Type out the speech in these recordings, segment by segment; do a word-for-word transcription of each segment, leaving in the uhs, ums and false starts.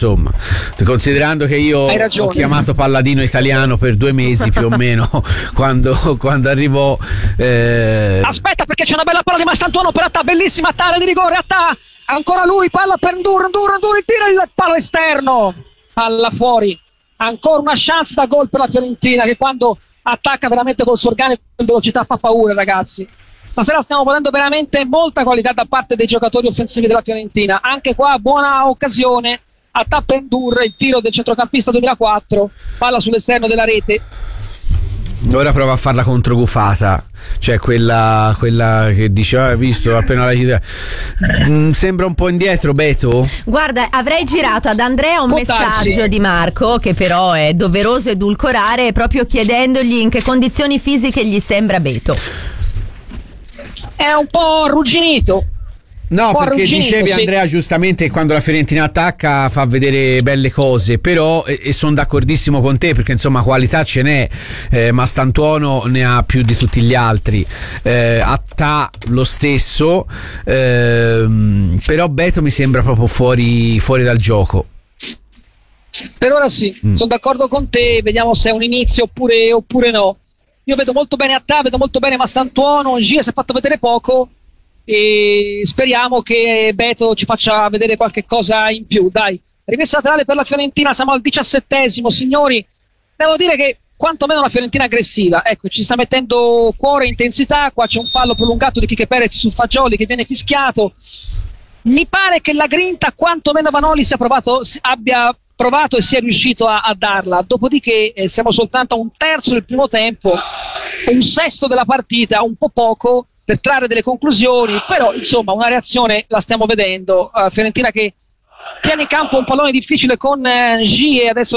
insomma, considerando che io ho chiamato Palladino Italiano per due mesi più o meno quando, quando arrivò eh... aspetta, perché c'è una bella palla di Mastantuono per Attà, bellissima Attà di rigore, Attà, ancora lui, palla per Ndur, Ndur, Ndur, tira il palo esterno, palla fuori, ancora una chance da gol per la Fiorentina che quando attacca veramente col suo organico in velocità fa paura, ragazzi. Stasera stiamo vedendo veramente molta qualità da parte dei giocatori offensivi della Fiorentina. Anche qua buona occasione a Tappendur, il tiro del centrocampista duemilaquattro, palla sull'esterno della rete. Ora prova a farla contro Gufata, cioè quella, quella che dice ah, hai visto appena la chiesa. Mm, sembra un po' indietro Beto. Guarda, avrei girato ad Andrea un Può messaggio darsi. di Marco che però è doveroso edulcorare, proprio chiedendogli in che condizioni fisiche gli sembra Beto. È un po' arrugginito. No, perché arrugginito, dicevi sì. Andrea giustamente quando la Fiorentina attacca fa vedere belle cose, però e, e sono d'accordissimo con te perché insomma qualità ce n'è, eh, Mastantuono ne ha più di tutti gli altri, eh, Attà lo stesso, ehm, però Beto mi sembra proprio fuori, fuori dal gioco. Per ora sì, mm. sono d'accordo con te, vediamo se è un inizio oppure, oppure no. Io vedo molto bene Attà, vedo molto bene Mastantuono, Gia si è fatto vedere poco e speriamo che Beto ci faccia vedere qualche cosa in più. Dai, rimessa laterale per la Fiorentina, siamo al diciassettesimo, signori. Devo dire che quantomeno la Fiorentina è aggressiva, ecco, ci sta mettendo cuore e intensità. Qua c'è un fallo prolungato di Quique Perez su Fagioli che viene fischiato. Mi pare che la grinta quantomeno Vanoli sia provato, abbia provato e sia riuscito a, a darla. Dopodiché eh, siamo soltanto a un terzo del primo tempo, un sesto della partita, un po' poco per trarre delle conclusioni, però insomma una reazione la stiamo vedendo. uh, Fiorentina che tiene in campo un pallone difficile con eh, Gie, adesso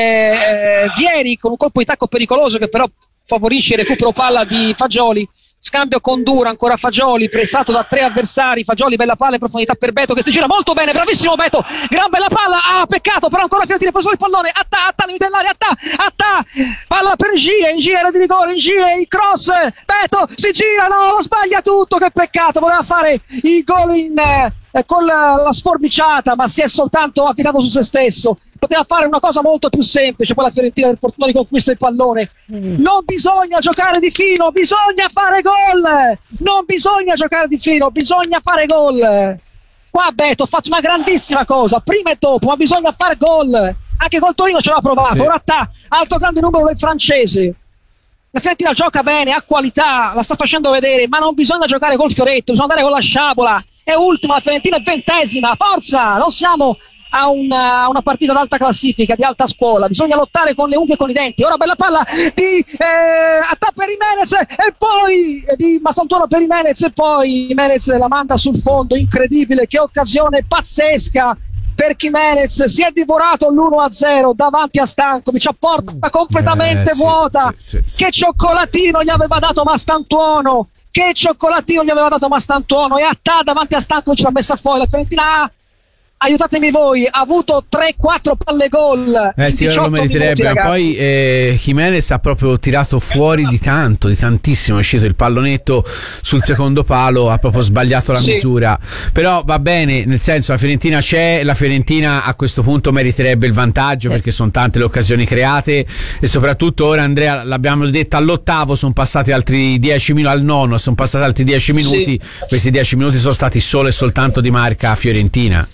c'è eh, Vieri con un colpo di tacco pericoloso che però favorisce il recupero palla di Fagioli. Scambio con Dura, ancora Fagioli pressato da tre avversari, Fagioli bella palla in profondità per Beto che si gira molto bene, bravissimo Beto, gran bella palla, ah peccato però ancora Fiorentina, preso il pallone, Attà, Attà limite dell'area, Attà, Attà, palla per Gie, in Gie era di rigore, in Gie il cross, Beto si gira, no, lo sbaglia tutto, che peccato, voleva fare il gol in eh, con la, la sforbiciata, ma si è soltanto affidato su se stesso. Poteva fare una cosa molto più semplice, poi la Fiorentina per fortuna riconquista il pallone. Mm. Non bisogna giocare di fino, bisogna fare gol. Non bisogna giocare di fino, bisogna fare gol. Qua Beto ha fatto una grandissima cosa, prima e dopo, ma bisogna fare gol. Anche col Torino ci aveva provato, sì. Ora Attà, altro grande numero del francese. La Fiorentina gioca bene, ha qualità, la sta facendo vedere, ma non bisogna giocare col fioretto, bisogna andare con la sciabola. È ultima, la Fiorentina è ventesima, forza, non siamo a una, a una partita d'alta classifica, di alta scuola, bisogna lottare con le unghie e con i denti. Ora bella palla di eh, Attà per Jimenez e poi eh, di Mastantuono per Jimenez e poi Jimenez la manda sul fondo, incredibile, che occasione pazzesca per Jimenez, si è divorato l'uno a zero davanti a Stankovic, a porta completamente eh, sì, vuota. sì, sì, sì. Che cioccolatino gli aveva dato Mastantuono, che cioccolatino gli aveva dato Mastantuono, e Attà davanti a Stankovic l'ha messa fuori. La Fiorentina, aiutatemi voi, ha avuto tre quattro palle gol. Eh sì, ora lo meriterebbe. Ma poi eh, Jimenez ha proprio tirato fuori di tanto, di tantissimo. È uscito il pallonetto sul secondo palo, ha proprio sbagliato la sì. misura. Però va bene, nel senso, la Fiorentina c'è, la Fiorentina a questo punto meriterebbe il vantaggio, sì. perché sono tante le occasioni create e soprattutto ora, Andrea, l'abbiamo detto, all'ottavo sono passati altri dieci minuti, al nono sono passati altri dieci minuti. Sì. Questi dieci minuti sono stati solo e soltanto di marca Fiorentina.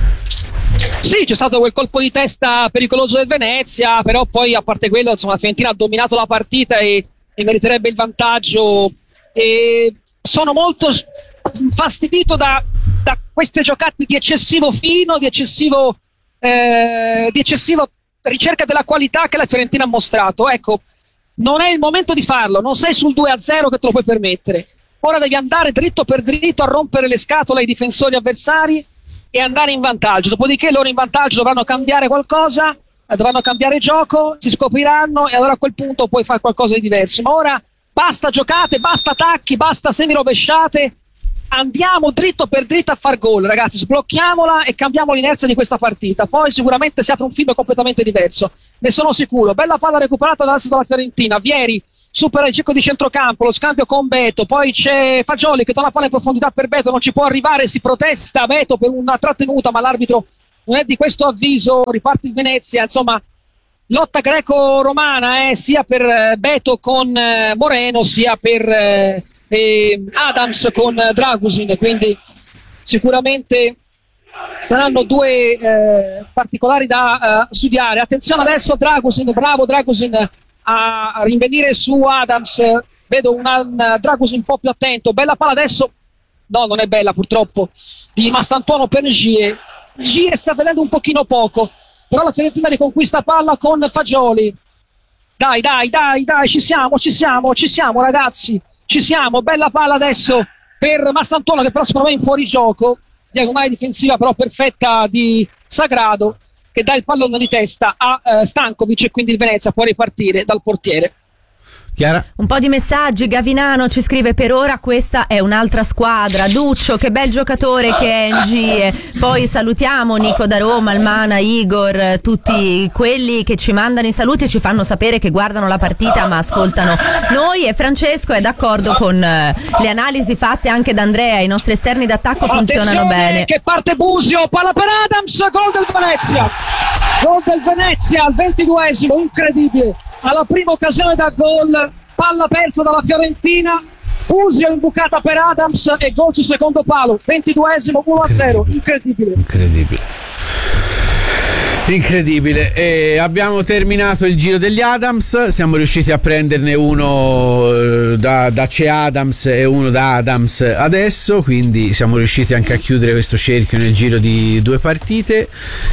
Sì, c'è stato quel colpo di testa pericoloso del Venezia, però poi a parte quello, insomma, la Fiorentina ha dominato la partita e, e meriterebbe il vantaggio. E sono molto fastidito da, da queste giocate di eccessivo fino, di eccessivo eh, di eccessiva ricerca della qualità che la Fiorentina ha mostrato. Ecco, non è il momento di farlo, non sei sul due a zero che te lo puoi permettere. Ora devi andare dritto per dritto a rompere le scatole ai difensori avversari e andare in vantaggio, dopodiché loro in vantaggio dovranno cambiare qualcosa, dovranno cambiare gioco, si scopriranno e allora a quel punto puoi fare qualcosa di diverso. Ma ora basta giocate, basta attacchi, basta semi rovesciate, andiamo dritto per dritto a far gol, ragazzi, sblocchiamola e cambiamo l'inerzia di questa partita, poi sicuramente si apre un film completamente diverso, ne sono sicuro. Bella palla recuperata dall'asse della Fiorentina, Vieri supera il cerco di centrocampo, lo scambio con Beto, poi c'è Fagioli che dà una palla in profondità per Beto, non ci può arrivare, si protesta Beto per una trattenuta, ma l'arbitro non è di questo avviso, riparte il Venezia, insomma lotta greco-romana eh, sia per eh, Beto con eh, Moreno sia per eh, eh, Adams con eh, Dragusin, quindi sicuramente saranno due eh, particolari da uh, studiare. Attenzione adesso a Dragusin, bravo Dragusin a, a rinvenire su Adams, vedo un, un Dragusin un po' più attento, bella palla adesso, no non è bella purtroppo, di Mastantuono per Gie. Gie sta vedendo un pochino poco, però la Fiorentina riconquista palla con Fagioli, dai dai dai dai ci siamo ci siamo ci siamo ragazzi, ci siamo, bella palla adesso per Mastantuono che però secondo me è in fuorigioco, diagonale difensiva però perfetta di Sagrado che dà il pallone di testa a uh, Stankovic e quindi il Venezia può ripartire dal portiere. Chiara? Un po' di messaggi. Gavinano ci scrive: per ora questa è un'altra squadra. Duccio, che bel giocatore che è Ngie. Poi salutiamo Nico da Roma, Almana, Igor, tutti quelli che ci mandano i saluti e ci fanno sapere che guardano la partita ma ascoltano noi, e Francesco è d'accordo con eh, le analisi fatte anche da Andrea. I nostri esterni d'attacco funzionano Attenzione, bene. che parte Busio, palla per Adams, gol del Venezia, gol del Venezia al ventiduesimo, incredibile, alla prima occasione da gol, palla persa dalla Fiorentina, Busio imbucata per Adams e gol sul secondo palo, ventiduesimo, uno a zero, incredibile. Incredibile. Incredibile. E abbiamo terminato il giro degli Adams, siamo riusciti a prenderne uno eh, da, da C. Adams e uno da Adams adesso, quindi siamo riusciti anche a chiudere questo cerchio nel giro di due partite.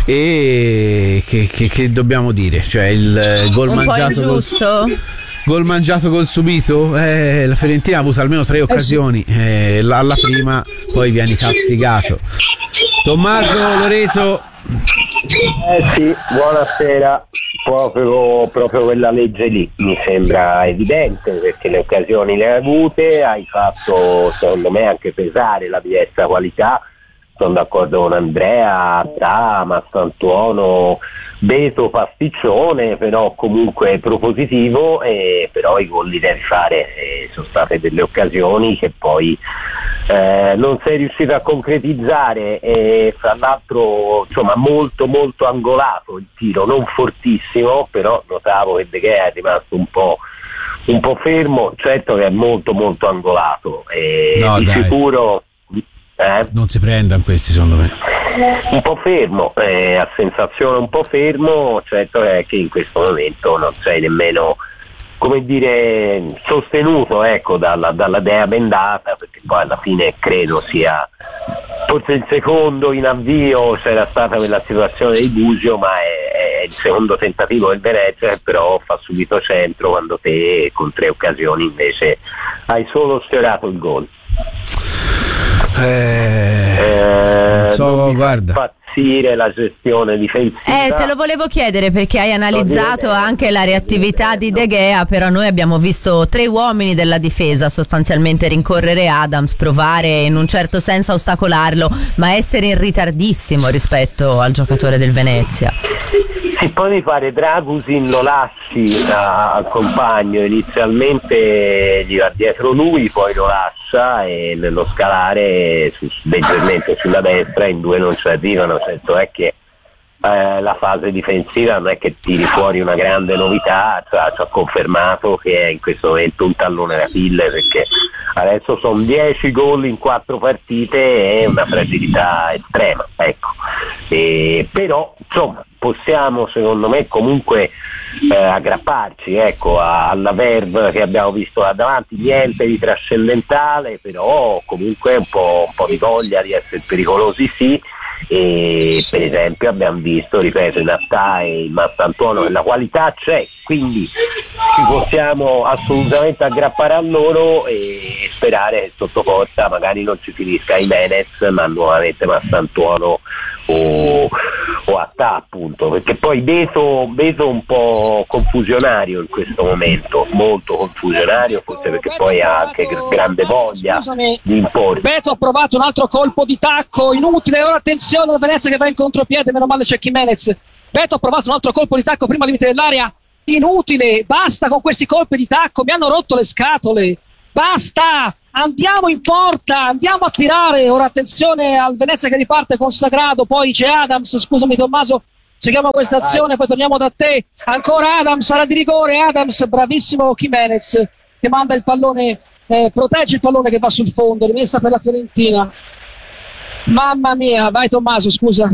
E che, che, che dobbiamo dire? Cioè il gol Un mangiato po' ingiusto. Col... Gol mangiato col subito? Eh, la Fiorentina ha avuto almeno tre occasioni, eh, alla prima poi vieni castigato. Tommaso Loreto. Eh sì, buonasera. Proprio, proprio quella legge lì mi sembra evidente, perché le occasioni le hai avute, hai fatto secondo me anche pesare la diversa qualità. Sono d'accordo con Andrea, Tra, Mastantuono, Beto, pasticcione, però comunque propositivo, e però i gol li devi fare, e sono state delle occasioni che poi eh, non sei riuscito a concretizzare, e fra l'altro insomma molto molto angolato il tiro, non fortissimo, però notavo che De Gea è rimasto un po' un po' fermo, certo che è molto molto angolato, e no, di dai. sicuro Eh? Non si prendano questi secondo me. Un po' fermo, eh, a sensazione un po' fermo, certo è che in questo momento non sei nemmeno, come dire, sostenuto ecco dalla, dalla dea bendata, perché poi alla fine credo sia forse il secondo in avvio, c'era stata quella situazione di Busio, ma è, è il secondo tentativo del Venezia che però fa subito centro, quando te con tre occasioni invece hai solo sfiorato il gol. Eh, Eh, so, non mi guarda. fa impazzire la gestione difensiva. Eh, te lo volevo chiedere perché hai analizzato anche la reattività di De Gea, però noi abbiamo visto tre uomini della difesa sostanzialmente rincorrere Adams, provare in un certo senso a ostacolarlo, ma essere in ritardissimo rispetto al giocatore del Venezia. Sì, poi di fare Dragusin lo lasci a, al compagno, inizialmente gli va dietro lui, poi lo lascia e nello scalare su, leggermente sulla destra in due non ci arrivano, certo è che eh, la fase difensiva non è che tiri fuori una grande novità, cioè, ci ha confermato che è in questo momento un tallone d'Achille, perché adesso sono dieci gol in quattro partite e una fragilità estrema, ecco. E, però insomma possiamo secondo me comunque eh, aggrapparci ecco, a, alla Verve che abbiamo visto là davanti, niente di trascendentale, però comunque un po', un po' di voglia di essere pericolosi sì. E per esempio abbiamo visto, ripeto, in Attà e in Mastantuono la qualità c'è, quindi ci possiamo assolutamente aggrappare a loro e sperare che sotto porta magari non ci finisca Jimenez ma nuovamente Mastantuono o, o Attà, appunto, perché poi Beto, Beto un po' confusionario in questo momento, molto confusionario, forse perché poi ha anche grande voglia Scusami, di imporre. Beto ha provato un altro colpo di tacco inutile, ora attenzione la Venezia che va in contropiede, meno male c'è Jimenez. Beto ha provato un altro colpo di tacco prima al limite dell'area, inutile, basta con questi colpi di tacco, mi hanno rotto le scatole, basta, andiamo in porta, andiamo a tirare. Ora attenzione al Venezia che riparte con Sagrado, poi c'è Adams, scusami Tommaso, seguiamo questa azione, poi torniamo da te, ancora Adams, sarà di rigore Adams, bravissimo Jimenez che manda il pallone, eh, protegge il pallone che va sul fondo, rimessa per la Fiorentina. Mamma mia, vai Tommaso, scusa.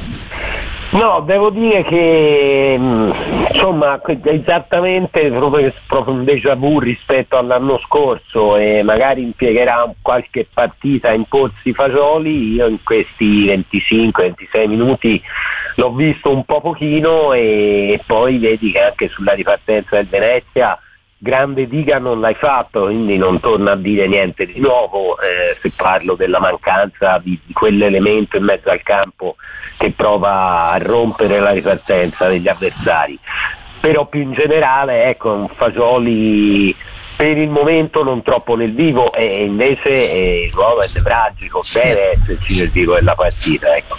No, devo dire che insomma esattamente proprio, proprio un déjà vu rispetto all'anno scorso, e magari impiegherà qualche partita a imporsi fagioli. Io in questi venticinque ventisei minuti l'ho visto un po' pochino, e poi vedi che anche sulla ripartenza del Venezia grande diga non l'hai fatto, quindi non torno a dire niente di nuovo, eh, se parlo della mancanza di, di quell'elemento in mezzo al campo che prova a rompere la ripartenza degli avversari. Però più in generale, ecco, un Fagioli per il momento non troppo nel vivo, e invece eh, il ruolo è nevralgico, deve esserci nel vivo della partita, ecco.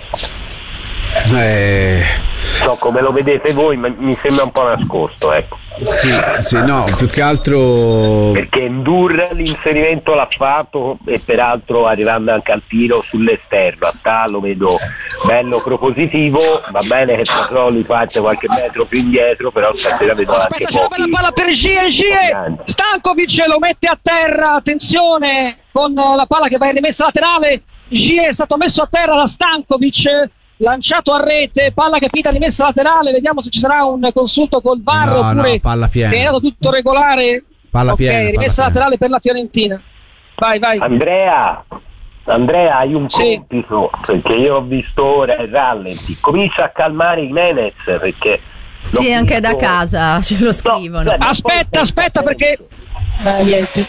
Eh... So come lo vedete voi, ma mi sembra un po' nascosto, ecco. Sì, sì, no, più che altro perché Ndur l'inserimento l'ha fatto, e peraltro arrivando anche al tiro sull'esterno, a Tà lo vedo bello propositivo. Va bene che Fagioli parte qualche metro più indietro, però stasera vedo aspetta, anche c'è una bella palla per Gie, Gie Stankovic lo mette a terra, attenzione con la palla che va in rimessa laterale. Gie è stato messo a terra da Stankovic, lanciato a rete, palla che finita rimessa laterale. Vediamo se ci sarà un consulto col V A R, no, oppure no, palla piena. è andato tutto regolare. Palla ok, piena, rimessa palla laterale piena per la Fiorentina. Vai, vai. Andrea, Andrea hai un sì. compito, perché io ho visto ora il rallenti, comincia a calmare Jimenez, perché sì, anche da casa ce lo scrivono. No, aspetta, aspetta perché eh, niente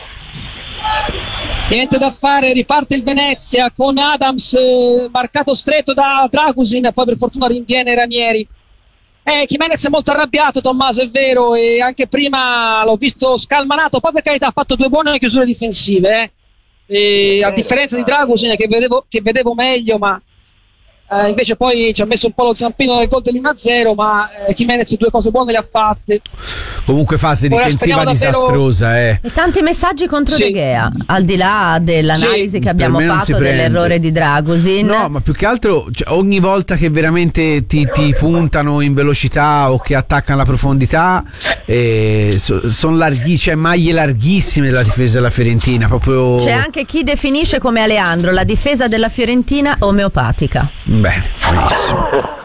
Niente da fare, riparte il Venezia con Adams eh, marcato stretto da Dragusin, poi per fortuna rinviene Ranieri. Eh, Jimenez è molto arrabbiato, Tommaso, è vero, e anche prima l'ho visto scalmanato, poi per carità ha fatto due buone chiusure difensive, eh. E, a differenza di Dragusin che vedevo, che vedevo meglio, ma eh, invece poi ci ha messo un po' lo zampino nel gol dell'uno a zero, ma eh, Jimenez due cose buone le ha fatte. Comunque fase Ora difensiva davvero... disastrosa, eh. E tanti messaggi contro sì. De Gea, al di là dell'analisi sì. che abbiamo fatto dell'errore di Dragusin. No, ma più che altro, cioè, ogni volta che veramente ti, ti puntano in velocità o che attaccano la profondità, eh, so, sono larghi, cioè maglie larghissime della difesa della Fiorentina, proprio. C'è anche chi definisce come Aleandro la difesa della Fiorentina omeopatica. Bene, benissimo.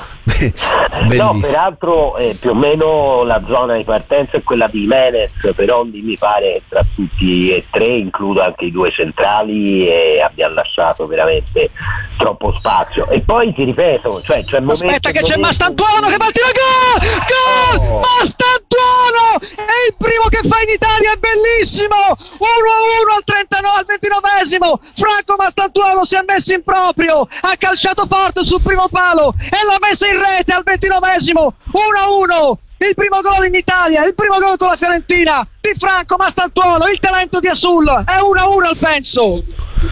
No, peraltro eh, più o meno la zona di partenza è quella di Jimenez, però mi pare che tra tutti e tre, includo anche i due centrali, e abbia lasciato veramente troppo spazio. E poi ti ripeto, cioè c'è momento, aspetta che momento... c'è Mastantuono che va il tiro, gol! Gol! Oh. Mastantuono è il primo che fa in Italia, è bellissimo! uno a uno al trentanove, al ventinovesimo. Franco Mastantuono si è messo in proprio, ha calciato forte sul primo palo e l'ha messa in rete al ventinovesimo. uno a uno, il primo gol in Italia, il primo gol con la Fiorentina di Franco Mastantuono, il talento di Asul. È uno a uno al penso.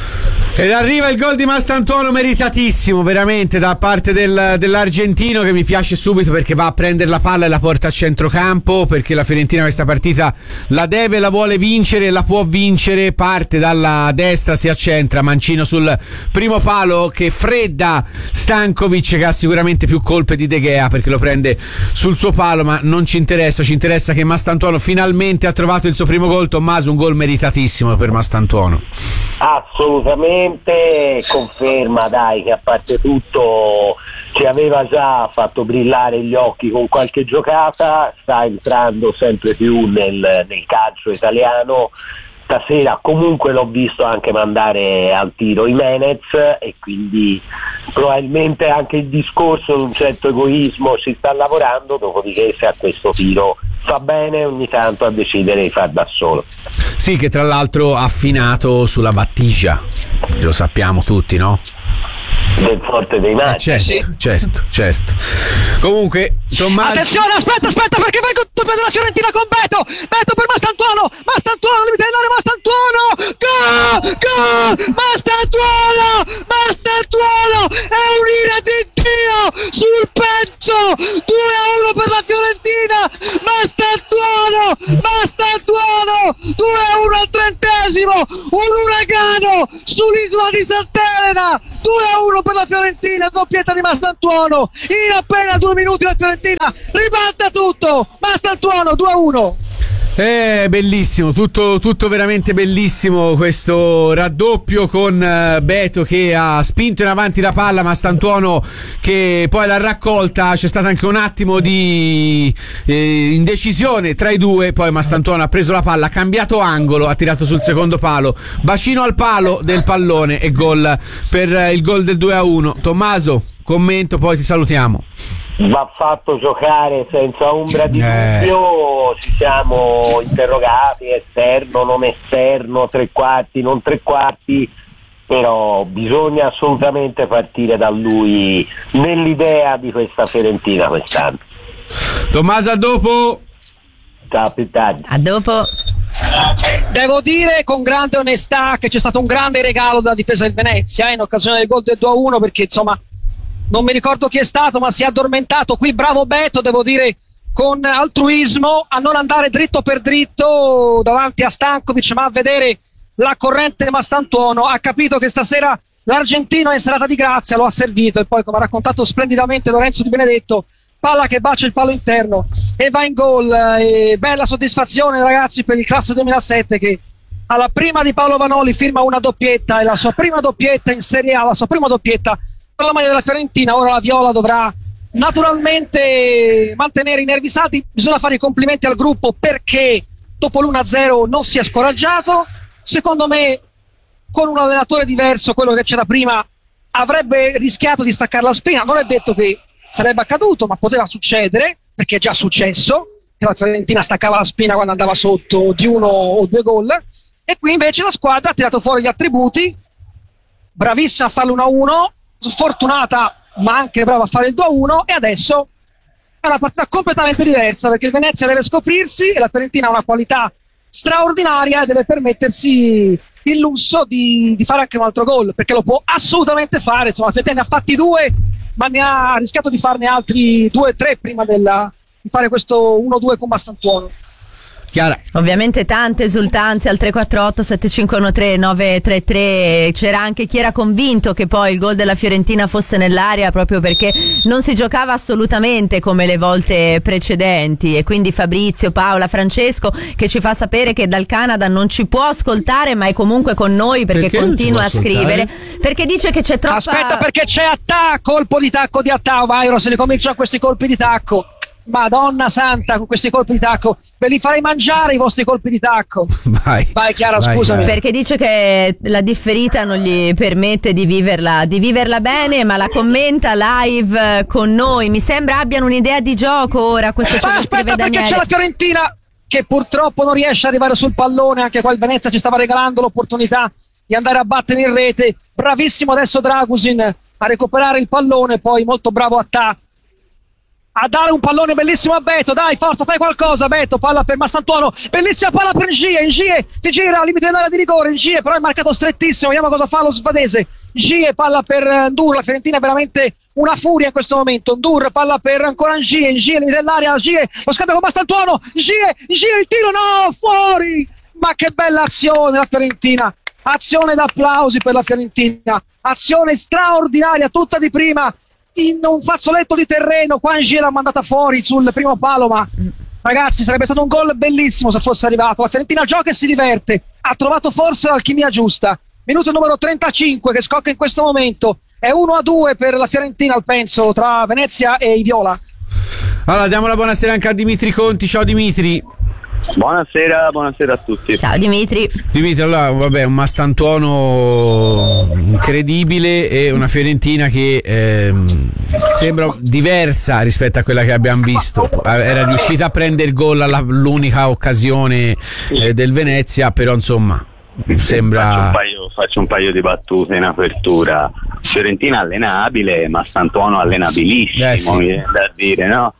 Ed arriva il gol di Mastantuono, meritatissimo veramente da parte del, dell'argentino, che mi piace subito perché va a prendere la palla e la porta a centrocampo, perché la Fiorentina questa partita la deve, la vuole vincere, la può vincere. Parte dalla destra, si accentra, Mancino sul primo palo che fredda Stankovic, che ha sicuramente più colpe di De Gea perché lo prende sul suo palo, ma non ci interessa, ci interessa che Mastantuono finalmente ha trovato il suo primo gol. Tommaso, un gol meritatissimo per Mastantuono. Assolutamente, conferma dai che a parte tutto ci aveva già fatto brillare gli occhi con qualche giocata, sta entrando sempre più nel, nel calcio italiano. Stasera comunque l'ho visto anche mandare al tiro Jimenez, e quindi probabilmente anche il discorso di un certo egoismo ci sta lavorando, dopodiché se a questo tiro fa bene ogni tanto a decidere di far da solo. Sì, che tra l'altro ha affinato sulla Battigia, lo sappiamo tutti, no? Del forte dei matti. Eh, certo, sì. certo, certo. Comunque, Tommaso... Attenzione, aspetta, aspetta, perché va il colpo della Fiorentina con Beto. Beto per Mastantuono. Mastantuono, limite dell'area, Mastantuono. Gol! Gol! Mastantuono! Mastantuono! È un'ira di Dio sul pezzo. due a uno per la Fiorentina. Mastantuono! Mastantuono! due a uno al trentesimo. venticinquesimo, un uragano sull'isola di Sant'Elena, due a uno per la Fiorentina, doppietta di Mastantuono, in appena due minuti la Fiorentina ribalta tutto, Mastantuono due a uno. Eh, bellissimo, tutto, tutto veramente bellissimo questo raddoppio con uh, Beto che ha spinto in avanti la palla, Mastantuono che poi l'ha raccolta. C'è stato anche un attimo di eh, indecisione tra i due, poi Mastantuono ha preso la palla, ha cambiato angolo, ha tirato sul secondo palo, bacino al palo del pallone e gol per uh, il gol del due a uno. Tommaso, commento, poi ti salutiamo. Va fatto giocare senza ombra di Eh. dubbio, ci siamo interrogati, esterno, non esterno, tre quarti, non tre quarti, però bisogna assolutamente partire da lui nell'idea di questa Fiorentina quest'anno. Tommaso, a dopo. Ciao, più tardi. A dopo. Devo dire con grande onestà che c'è stato un grande regalo dalla difesa del Venezia eh, in occasione del gol del due a uno, perché insomma non mi ricordo chi è stato, ma si è addormentato. Qui bravo Beto, devo dire con altruismo, a non andare dritto per dritto davanti a Stankovic, ma a vedere la corrente Mastantuono. Ha capito che stasera l'argentino è in serata di grazia, lo ha servito, e poi, come ha raccontato splendidamente Lorenzo Di Benedetto, palla che bacia il palo interno e va in gol. E bella soddisfazione, ragazzi, per il classe duemilasette che alla prima di Paolo Vanoli firma una doppietta, e la sua prima doppietta in Serie A, la sua prima doppietta per la maglia della Fiorentina. Ora la Viola dovrà naturalmente mantenere i nervi saldi. Bisogna fare i complimenti al gruppo perché dopo l'uno a zero non si è scoraggiato. Secondo me, con un allenatore diverso, quello che c'era prima, avrebbe rischiato di staccare la spina. Non è detto che sarebbe accaduto, ma poteva succedere, perché è già successo che la Fiorentina staccava la spina quando andava sotto di uno o due gol, e qui invece la squadra ha tirato fuori gli attributi, bravissima a fare l'uno a uno, sfortunata ma anche brava a fare il due a uno, e adesso è una partita completamente diversa, perché il Venezia deve scoprirsi e la Fiorentina ha una qualità straordinaria e deve permettersi il lusso di, di fare anche un altro gol, perché lo può assolutamente fare. Insomma, la Fiorentina ne ha fatti due, ma ne ha rischiato di farne altri due o tre prima della, di fare questo uno due con Mastantuono. Chiara. Ovviamente tante esultanze al tre quattro otto sette cinque uno tre nove tre tre. C'era anche chi era convinto che poi il gol della Fiorentina fosse nell'area, proprio perché non si giocava assolutamente come le volte precedenti, e quindi Fabrizio, Paola, Francesco che ci fa sapere che dal Canada non ci può ascoltare, ma è comunque con noi perché, perché continua a scrivere, perché dice che c'è troppa... Aspetta, perché c'è attacco, colpo di tacco di attacco, vai, se ne cominciano questi colpi di tacco. Madonna santa, con questi colpi di tacco ve li farei mangiare i vostri colpi di tacco. Vai, vai Chiara, vai, scusami. vai. Perché dice che la differita non gli permette di viverla, di viverla bene, ma la commenta live con noi. Mi sembra abbiano un'idea di gioco ora. Questo ce ma lo aspetta, scrive perché Daniele. c'è la Fiorentina che purtroppo non riesce ad arrivare sul pallone. Anche qua il Venezia ci stava regalando l'opportunità di andare a battere in rete. Bravissimo adesso Dragusin a recuperare il pallone, poi molto bravo Attà a dare un pallone bellissimo a Beto. Dai, forza, fai qualcosa Beto, palla per Mastantuono, bellissima palla per Ngie, Ngie si gira al limite dell'area di rigore, Ngie però è marcato strettissimo, vediamo cosa fa lo svedese. Ngie, palla per Ndur, la Fiorentina è veramente una furia in questo momento. Ndur, palla per ancora Ngie, Ngie al limite dell'area, Ngie, lo scambio con Mastantuono, Ngie, Ngie, il tiro, no, fuori. Ma che bella azione la Fiorentina, azione d'applausi per la Fiorentina, azione straordinaria, tutta di prima, in un fazzoletto di terreno. Qua Ngie l'ha mandata fuori sul primo palo, ma ragazzi sarebbe stato un gol bellissimo se fosse arrivato. La Fiorentina gioca e si diverte, ha trovato forse l'alchimia giusta. Minuto numero trentacinque che scocca in questo momento, è uno a due per la Fiorentina al penso tra Venezia e i Viola. Allora diamo la buonasera anche a Dimitri Conti. Ciao Dimitri. Buonasera, buonasera a tutti. Ciao Dimitri. Dimitri, allora vabbè, un Mastantuono incredibile e una Fiorentina che ehm, sembra diversa rispetto a quella che abbiamo visto. Era riuscita a prendere gol all'unica occasione eh, del Venezia, però insomma sembra... Faccio un, paio, faccio un paio di battute in apertura. Fiorentina allenabile, Mastantuono allenabilissimo, eh sì. mi viene da dire, no?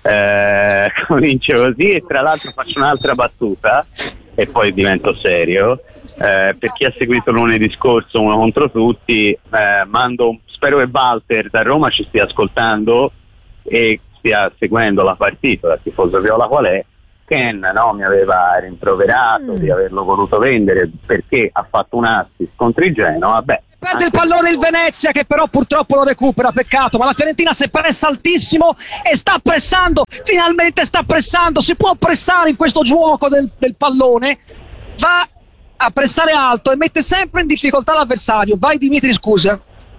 Eh, comincio così e tra l'altro faccio un'altra battuta e poi divento serio. Eh, per chi ha seguito il lunedì scorso uno contro tutti, eh, mando, spero che Walter da Roma ci stia ascoltando e stia seguendo la partita, da tifoso viola qual è, Ken, no, mi aveva rimproverato mm. di averlo voluto vendere perché ha fatto un assist contro il Genoa. Beh, perde il pallone il Venezia, che però purtroppo lo recupera, peccato, ma la Fiorentina si pressa altissimo e sta pressando, finalmente sta pressando, si può pressare in questo gioco del, del pallone, va a pressare alto e mette sempre in difficoltà l'avversario. Vai Dimitri, scusa.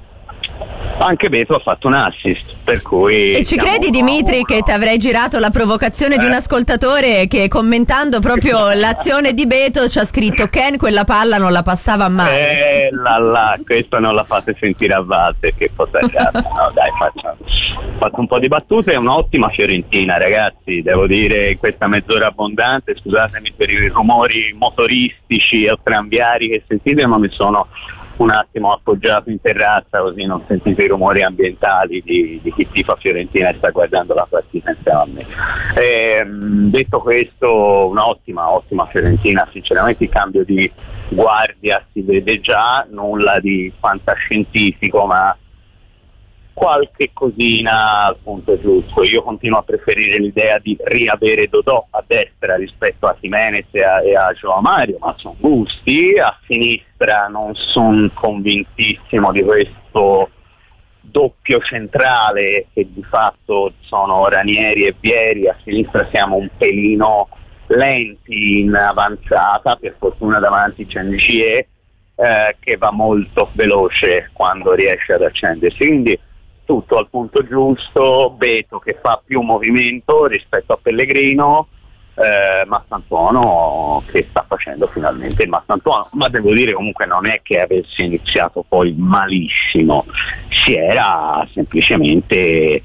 Anche Beto ha fatto un assist, per cui... E ci credi, Dimitri, che ti avrei girato la provocazione eh. di un ascoltatore che, commentando proprio l'azione di Beto, ci ha scritto: Ken quella palla non la passava mai. Eh là là, questa non la fate sentire a Walter, che cosa cazzo. No dai, faccio, faccio un po' di battute. È un'ottima Fiorentina, ragazzi, devo dire, in questa mezz'ora abbondante, scusatemi per i rumori motoristici o tranviari che sentite, ma mi sono un attimo appoggiato in terrazza, così non sentite i rumori ambientali di, di chi tifa Fiorentina e sta guardando la partita insieme a me. E, detto questo, un'ottima, ottima Fiorentina, sinceramente il cambio di guardia si vede già, nulla di fantascientifico, ma qualche cosina al punto giusto. Io continuo a preferire l'idea di riavere Dodò a destra rispetto a Jimenez e a, e a João Mario, ma sono gusti. A sinistra non sono convintissimo di questo doppio centrale che di fatto sono Ranieri e Vieri. A sinistra siamo un pelino lenti in avanzata, per fortuna davanti c'è Ngie eh, che va molto veloce quando riesce ad accendersi, quindi tutto al punto giusto. Beto che fa più movimento rispetto a Pellegrino, eh, Mastantuono che sta facendo finalmente il Mastantuono, ma devo dire comunque non è che avesse iniziato poi malissimo, si era semplicemente eh,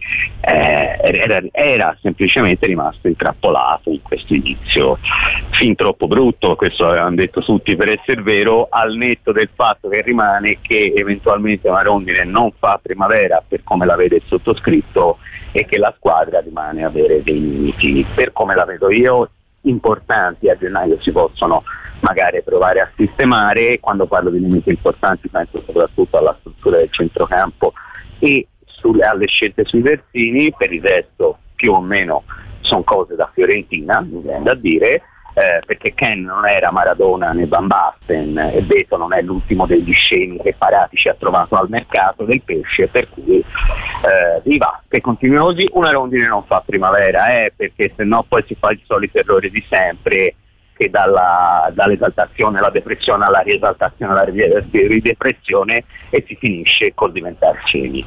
era, era semplicemente rimasto intrappolato in questo inizio fin troppo brutto. Questo avevano detto tutti per essere vero, al netto del fatto che rimane che eventualmente una rondine non fa primavera per come la vede il sottoscritto e che la squadra rimane a avere dei limiti, per come la vedo io, importanti. A gennaio si possono magari provare a sistemare. Quando parlo di limiti importanti penso soprattutto alla struttura del centrocampo e sulle, alle scelte sui terzini. Per il resto più o meno sono cose da Fiorentina, mi viene da dire, eh, perché Ken non era Maradona né Van Basten e Beto non è l'ultimo degli scemi che Paratici ha trovato al mercato del pesce, per cui eh, viva, che continui così. Una rondine non fa primavera, eh, perché se no poi si fa il solito errore di sempre, che dalla, dall'esaltazione alla depressione alla riesaltazione alla ridepressione, e si finisce col diventare scemi.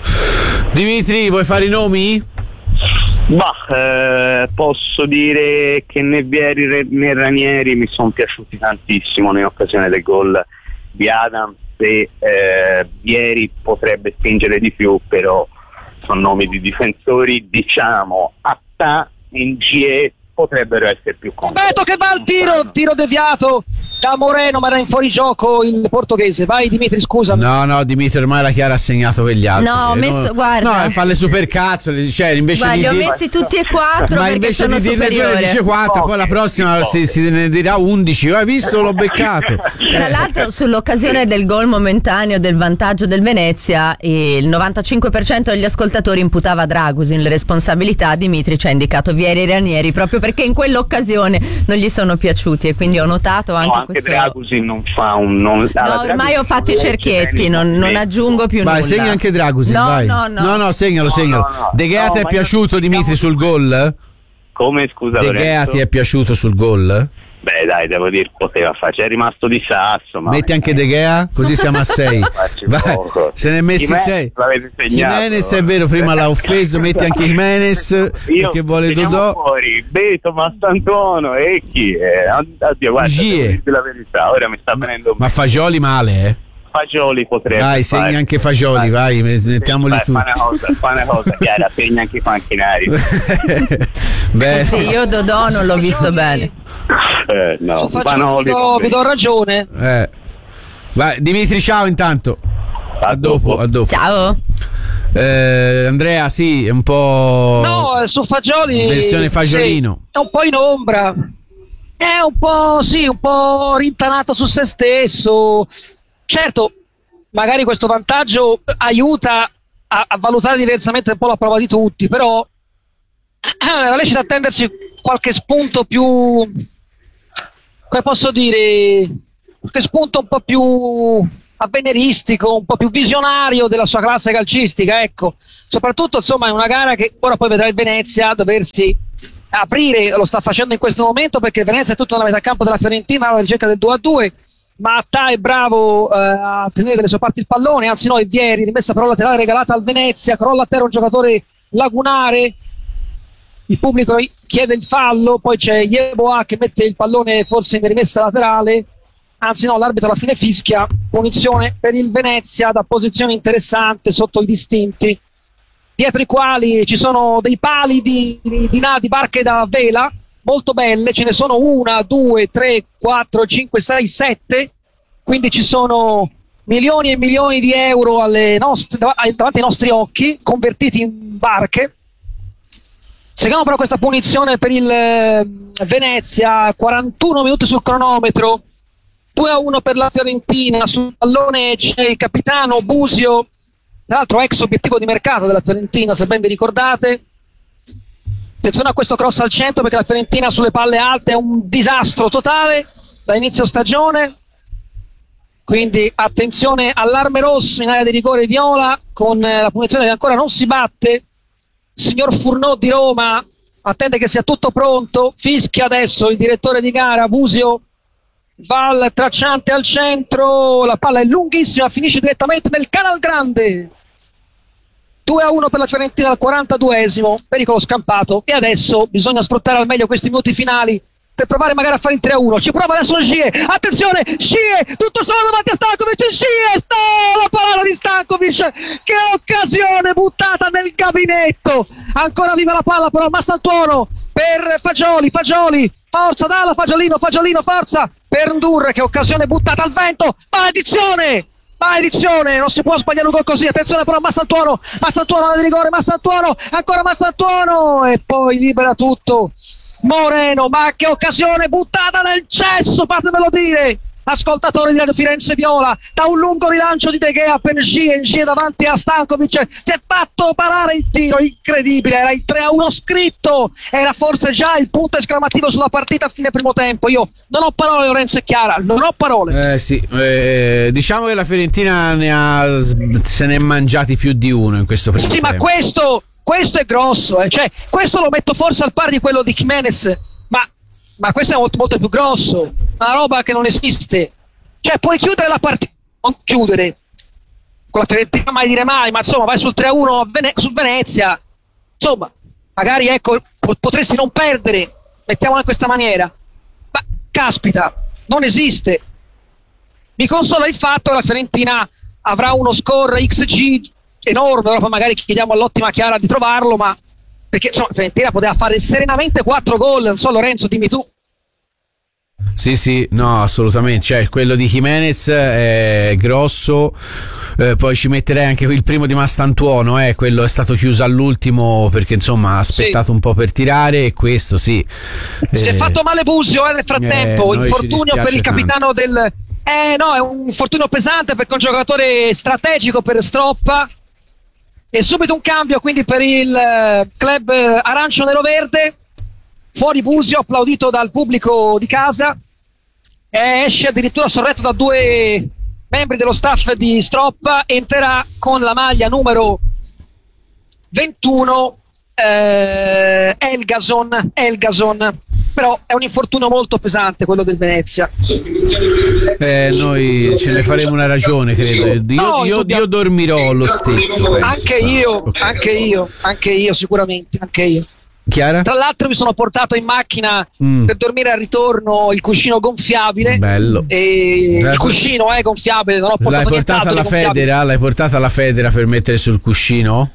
Dimitri, vuoi fare i nomi? Bah, eh, posso dire che né Vieri né Ranieri mi sono piaciuti tantissimo in occasione del gol di Adams, e eh, Vieri potrebbe spingere di più, però sono nomi di difensori, diciamo Atta e Ngie potrebbero essere più complicati. Beto che va al tiro, tiro deviato da Moreno, ma era in fuorigioco il portoghese. Vai Dimitri, scusa. No, no, Dimitri ormai la Chiara ha segnato per gli altri. No, ho messo, no, guarda. No, fa le supercazzole, cioè invece guarda, di li ho dire, messi tutti e quattro, ma perché invece sono di dirne due ne dice quattro, poi la prossima si, si ne dirà undici. Hai visto, l'ho beccato. Tra l'altro sull'occasione del gol momentaneo del vantaggio del Venezia, il novantacinque per cento degli ascoltatori imputava a Dragusin le responsabilità. Dimitri ci ha indicato Vieri e Ranieri proprio perché in quell'occasione non gli sono piaciuti, e quindi ho notato anche, no, anche questo. Dragusin non fa un non, no, ormai ho fatto i cerchietti, non, non aggiungo più vai, nulla. Vai, segna anche Dragusin, no, vai. No, no, no, no, segnalo, no, segnalo. No, no, De Gea no, ti è piaciuto, Dimitri, sul gol? Come, scusa? De Gea ti è piaciuto sul gol? Beh dai, devo dire, poteva fare, c'è rimasto di sasso. Ma metti anche De Gea, così siamo a sei. Vai, se ne è messi Jimenez sei. Jimenez è vero, prima l'ha offeso, metti anche Jimenez perché vuole Dodò. Fuori Beto, Mastantuono e chi è? Oddio, guarda, la verità, ora mi sta venendo. Ma Fagioli male, eh? Fagioli potrebbe. Vai, fare. segna anche Fagioli, vai, vai mettiamoli su. Fa una cosa, fa una cosa chiara, segna anche i panchinari. Beh. Sì, io Dodò non l'ho visto bene. Eh, no, Fagioli, vi, do, vi do ragione. Eh. Vai, Dimitri, ciao intanto. A, a dopo, dopo, a dopo. Ciao. Eh, Andrea, sì, è un po'. No, su Fagioli. Versione Fagiolino. Sì, è un po' in ombra. È un po', sì, un po' rintanato su se stesso. Certo, magari questo vantaggio aiuta a, a valutare diversamente un po' la prova di tutti, però era lecito attenderci qualche spunto più, come posso dire, qualche spunto un po' più avveniristico, un po' più visionario della sua classe calcistica, ecco. Soprattutto, insomma, è una gara che ora poi vedrà il Venezia doversi aprire, lo sta facendo in questo momento, perché il Venezia è tutto nella metà campo della Fiorentina alla ricerca del due a due. Mattà è bravo eh, a tenere dalle sue parti il pallone, anzi no, è Vieri, rimessa però laterale regalata al Venezia, crolla a terra un giocatore lagunare, il pubblico chiede il fallo, poi c'è Yeboah che mette il pallone forse in rimessa laterale, anzi no, l'arbitro alla fine fischia, punizione per il Venezia da posizione interessante sotto i distinti, dietro i quali ci sono dei pali di, di, di, di barche da vela molto belle, ce ne sono una, due, tre, quattro, cinque, sei, sette, quindi ci sono milioni e milioni di euro alle nostre, davanti ai nostri occhi, convertiti in barche. Seguiamo però questa punizione per il Venezia, quarantuno minuti sul cronometro, due a uno per la Fiorentina, sul pallone c'è il capitano Busio, tra l'altro ex obiettivo di mercato della Fiorentina, se ben vi ricordate. Attenzione a questo cross al centro, perché la Fiorentina sulle palle alte è un disastro totale da inizio stagione, quindi attenzione, allarme rosso in area di rigore viola con la punizione che ancora non si batte. Signor Furnò di Roma attende che sia tutto pronto, fischia adesso il direttore di gara. Busio va al tracciante al centro, la palla è lunghissima, finisce direttamente nel Canal Grande. Due a uno per la Fiorentina al quarantaduesimo, pericolo scampato, e adesso bisogna sfruttare al meglio questi minuti finali per provare magari a fare il tre a uno. Ci prova adesso Scie, attenzione, Scie tutto solo davanti a Stankovic, Scie, sta la parata di Stankovic, che occasione buttata nel gabinetto, ancora viva la palla però Mastantuono per Fagioli, Fagioli, forza dalla Fagiolino, Fagiolino forza per Ndur, che occasione buttata al vento, maledizione! Maledizione, non si può sbagliare un gol così, attenzione però Mastantuono, Mastantuono di rigore, Mastantuono, ancora Mastantuono e poi libera tutto Moreno, ma che occasione buttata nel cesso, fatemelo dire, ascoltatori di Radio Firenze Viola, da un lungo rilancio di De Gea per Ngie, Ngie davanti a Stankovic, si è fatto parare il tiro, incredibile, era il tre a uno scritto, era forse già il punto esclamativo sulla partita a fine primo tempo. Io non ho parole, Lorenzo e Chiara, non ho parole. Eh sì, eh, diciamo che la Fiorentina ne ha, se ne è mangiati più di uno in questo primo sì, tempo. Ma questo, questo è grosso, eh. Cioè, questo lo metto forse al pari di quello di Jimenez, ma ma questo è molto, molto più grosso, una roba che non esiste. Cioè, puoi chiudere la partita, non chiudere con la Fiorentina, mai dire mai, ma insomma vai sul tre a uno Vene- su Venezia, insomma magari ecco potresti non perdere, mettiamola in questa maniera, ma caspita, non esiste. Mi consola il fatto che la Fiorentina avrà uno score X G enorme, ora poi magari chiediamo all'ottima Chiara di trovarlo, ma perché insomma la Fiorentina poteva fare serenamente quattro gol, non so Lorenzo, dimmi tu. Sì, sì, no, assolutamente. Cioè, quello di Jimenez è grosso. Eh, poi ci metterei anche il primo di Mastantuono, eh, quello è stato chiuso all'ultimo perché insomma ha aspettato sì. un po' per tirare, e questo sì. Si eh, è fatto male Busio eh, nel frattempo, eh, infortunio per il capitano tanto. del. Eh no, è un infortunio pesante perché è un giocatore strategico per Stroppa. E subito un cambio quindi per il uh, club uh, arancio nero verde. Fuori Busio, applaudito dal pubblico di casa, e esce addirittura sorretto da due membri dello staff di Stroppa. Entrerà con la maglia numero ventuno eh, Elgason, Elgason, però è un infortunio molto pesante quello del Venezia. Eh, noi ce ne faremo una ragione, credo. Io, no, io, io dormirò lo stesso, penso. Anche io, okay. anche io, anche io sicuramente, anche io. Chiara? Tra l'altro mi sono portato in macchina mm. per dormire al ritorno il cuscino gonfiabile. Bello. E il cuscino è gonfiabile, non ho portato L'hai portato alla Federa? L'hai portato alla Federa per mettere sul cuscino?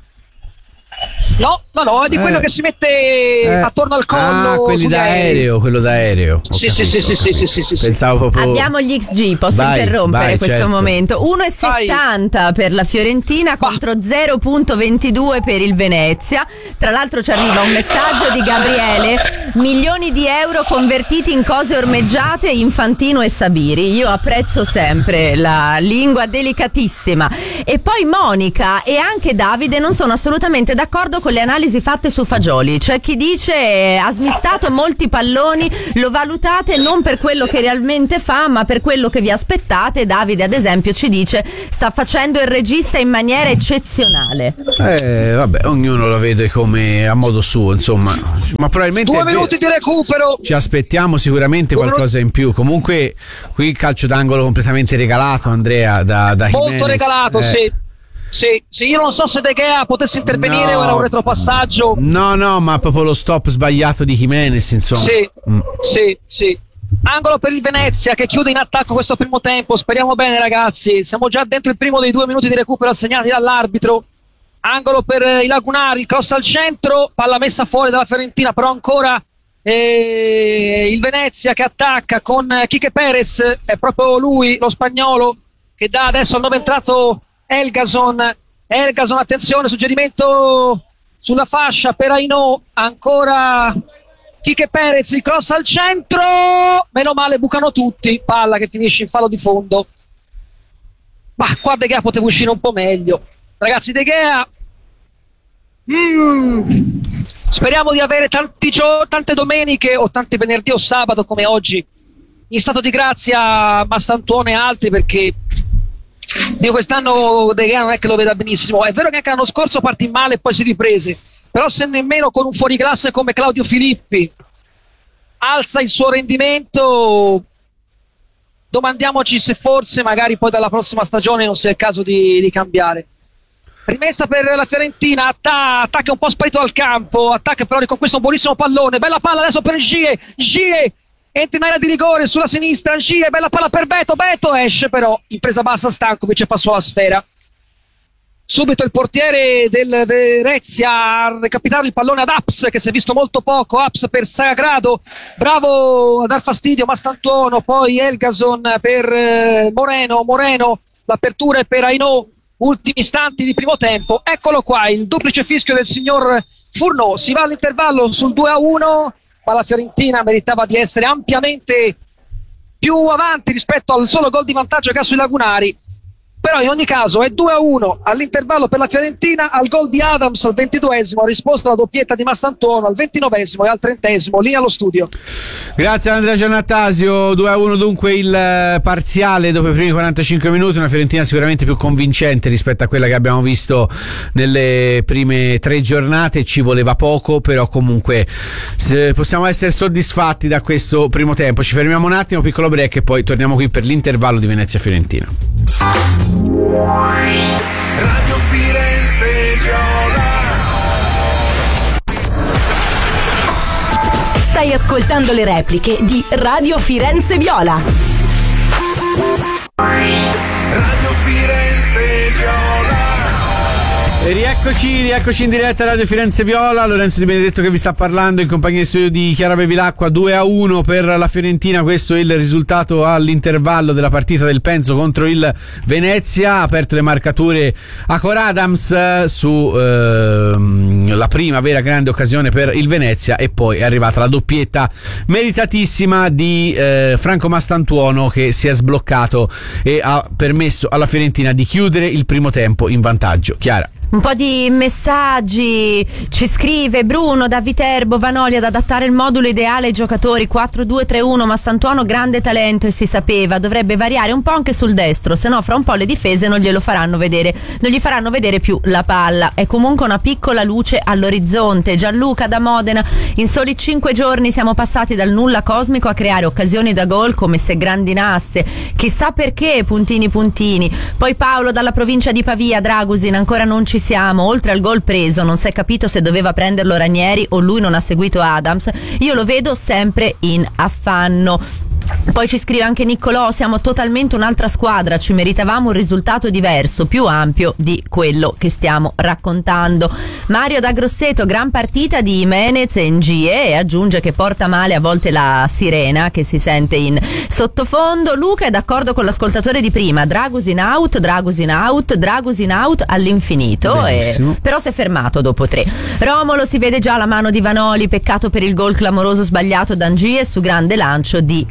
No, no, no, è di quello eh. che si mette eh. attorno al collo. Ah, quelli da aereo, quello da aereo. Sì, sì, sì, sì, sì, sì, sì, sì. Pensavo proprio. Abbiamo gli X G, posso vai, interrompere vai, questo certo. momento. uno e settanta per la Fiorentina contro zero virgola ventidue per il Venezia. Tra l'altro ci arriva un messaggio di Gabriele: milioni di euro convertiti in cose ormeggiate, Infantino e Sabiri. Io apprezzo sempre la lingua delicatissima. E poi Monica e anche Davide non sono assolutamente d'accordo d'accordo con le analisi fatte su Fagioli. C'è chi dice eh, ha smistato molti palloni, lo valutate non per quello che realmente fa, ma per quello che vi aspettate. Davide, ad esempio, ci dice sta facendo il regista in maniera eccezionale. Eh, vabbè, ognuno lo vede come a modo suo, insomma. Ma probabilmente due minuti di recupero. Ci aspettiamo sicuramente Due qualcosa minuti. in più. Comunque, qui il calcio d'angolo completamente regalato, Andrea, da, da molto Jimenez. regalato, eh. sì. Sì, sì, io non so se De Gea potesse intervenire no, o era un retropassaggio. No, no, ma proprio lo stop sbagliato di Jimenez, insomma. Sì, mm. sì, sì. Angolo per il Venezia che chiude in attacco questo primo tempo. Speriamo bene, ragazzi. Siamo già dentro il primo dei due minuti di recupero assegnati dall'arbitro. Angolo per i lagunari, cross al centro, palla messa fuori dalla Fiorentina, però ancora eh, il Venezia che attacca con Quique Perez. È proprio lui, lo spagnolo, che dà adesso al nuovo entrato Elgason. Elgason, attenzione, suggerimento sulla fascia per Aino, ancora Quique Perez, il cross al centro, meno male, bucano tutti, palla che finisce in fallo di fondo. Ma qua De Gea poteva uscire un po' meglio, ragazzi. De Gea mm, speriamo di avere tanti gio- tante domeniche o tanti venerdì o sabato come oggi in stato di grazia Mastantuono e altri, perché io quest'anno De Gea non è che lo veda benissimo. È vero che anche l'anno scorso partì male e poi si riprese, però se nemmeno con un fuoriclasse come Claudio Filippi alza il suo rendimento, domandiamoci se forse magari poi dalla prossima stagione non sia il caso di, di cambiare. Rimessa per la Fiorentina, atta- attacca un po' sparito al campo, attacca però riconquista un buonissimo pallone, bella palla adesso per Gie, Gie entra in area di rigore sulla sinistra, Gie, bella palla per Beto, Beto esce però in presa bassa Stankovic e passò la sfera. Subito il portiere del Venezia a recapitare il pallone ad Aps, che si è visto molto poco. Aps per Sagrado, bravo a dar fastidio Mastantuono, poi Elgason per eh, Moreno, Moreno, l'apertura è per Aino, ultimi istanti di primo tempo. Eccolo qua, il duplice fischio del signor Furno, si va all'intervallo sul due a uno, ma la Fiorentina meritava di essere ampiamente più avanti rispetto al solo gol di vantaggio che ha sui lagunari. Però in ogni caso è due a uno all'intervallo per la Fiorentina. Al gol di Adams al ventiduesimo ha risposto alla doppietta di Mastantuono al ventinovesimo e al trentesimo. Lì allo studio. Grazie Andrea Giannattasio. Due a uno dunque il parziale dopo i primi quarantacinque minuti. Una Fiorentina sicuramente più convincente rispetto a quella che abbiamo visto nelle prime tre giornate. Ci voleva poco, però comunque possiamo essere soddisfatti da questo primo tempo. Ci fermiamo un attimo, piccolo break, e poi torniamo qui per l'intervallo di Venezia-Fiorentina. Radio Firenze Viola. Stai ascoltando le repliche di Radio Firenze Viola. Radio Firenze Viola. E rieccoci, rieccoci in diretta a Radio Firenze Viola. Lorenzo Di Benedetto che vi sta parlando in compagnia di studio di Chiara Bevilacqua. Due a uno per la Fiorentina, questo è il risultato all'intervallo della partita del Penzo contro il Venezia. Aperte le marcature a Cor Adams su ehm, la prima vera grande occasione per il Venezia, e poi è arrivata la doppietta meritatissima di eh, Franco Mastantuono, che si è sbloccato e ha permesso alla Fiorentina di chiudere il primo tempo in vantaggio. Chiara. Un po' di messaggi. Ci scrive Bruno da Viterbo: Vanoli ad adattare il modulo ideale ai giocatori quattro due tre uno. Mastantuono grande talento e si sapeva, dovrebbe variare un po' anche sul destro, se no fra un po' le difese non glielo faranno vedere, non gli faranno vedere più la palla. È comunque una piccola luce all'orizzonte. Gianluca da Modena: in soli cinque giorni siamo passati dal nulla cosmico a creare occasioni da gol come se grandinasse, chissà perché, puntini puntini. Poi Paolo dalla provincia di Pavia: Dragusin ancora non ci siamo, oltre al gol preso non si è capito se doveva prenderlo Ranieri o lui non ha seguito Adams, io lo vedo sempre in affanno. Poi ci scrive anche Niccolò: siamo totalmente un'altra squadra, ci meritavamo un risultato diverso, più ampio di quello che stiamo raccontando. Mario da Grosseto: gran partita di Jimenez e Ngie, e aggiunge che porta male a volte la sirena che si sente in sottofondo. Luca è d'accordo con l'ascoltatore di prima: Dragusin out, Dragusin out, Dragusin out all'infinito, e, però si è fermato dopo tre. Romolo: si vede già la mano di Vanoli, peccato per il gol clamoroso sbagliato da Ngie su grande lancio di De Gea.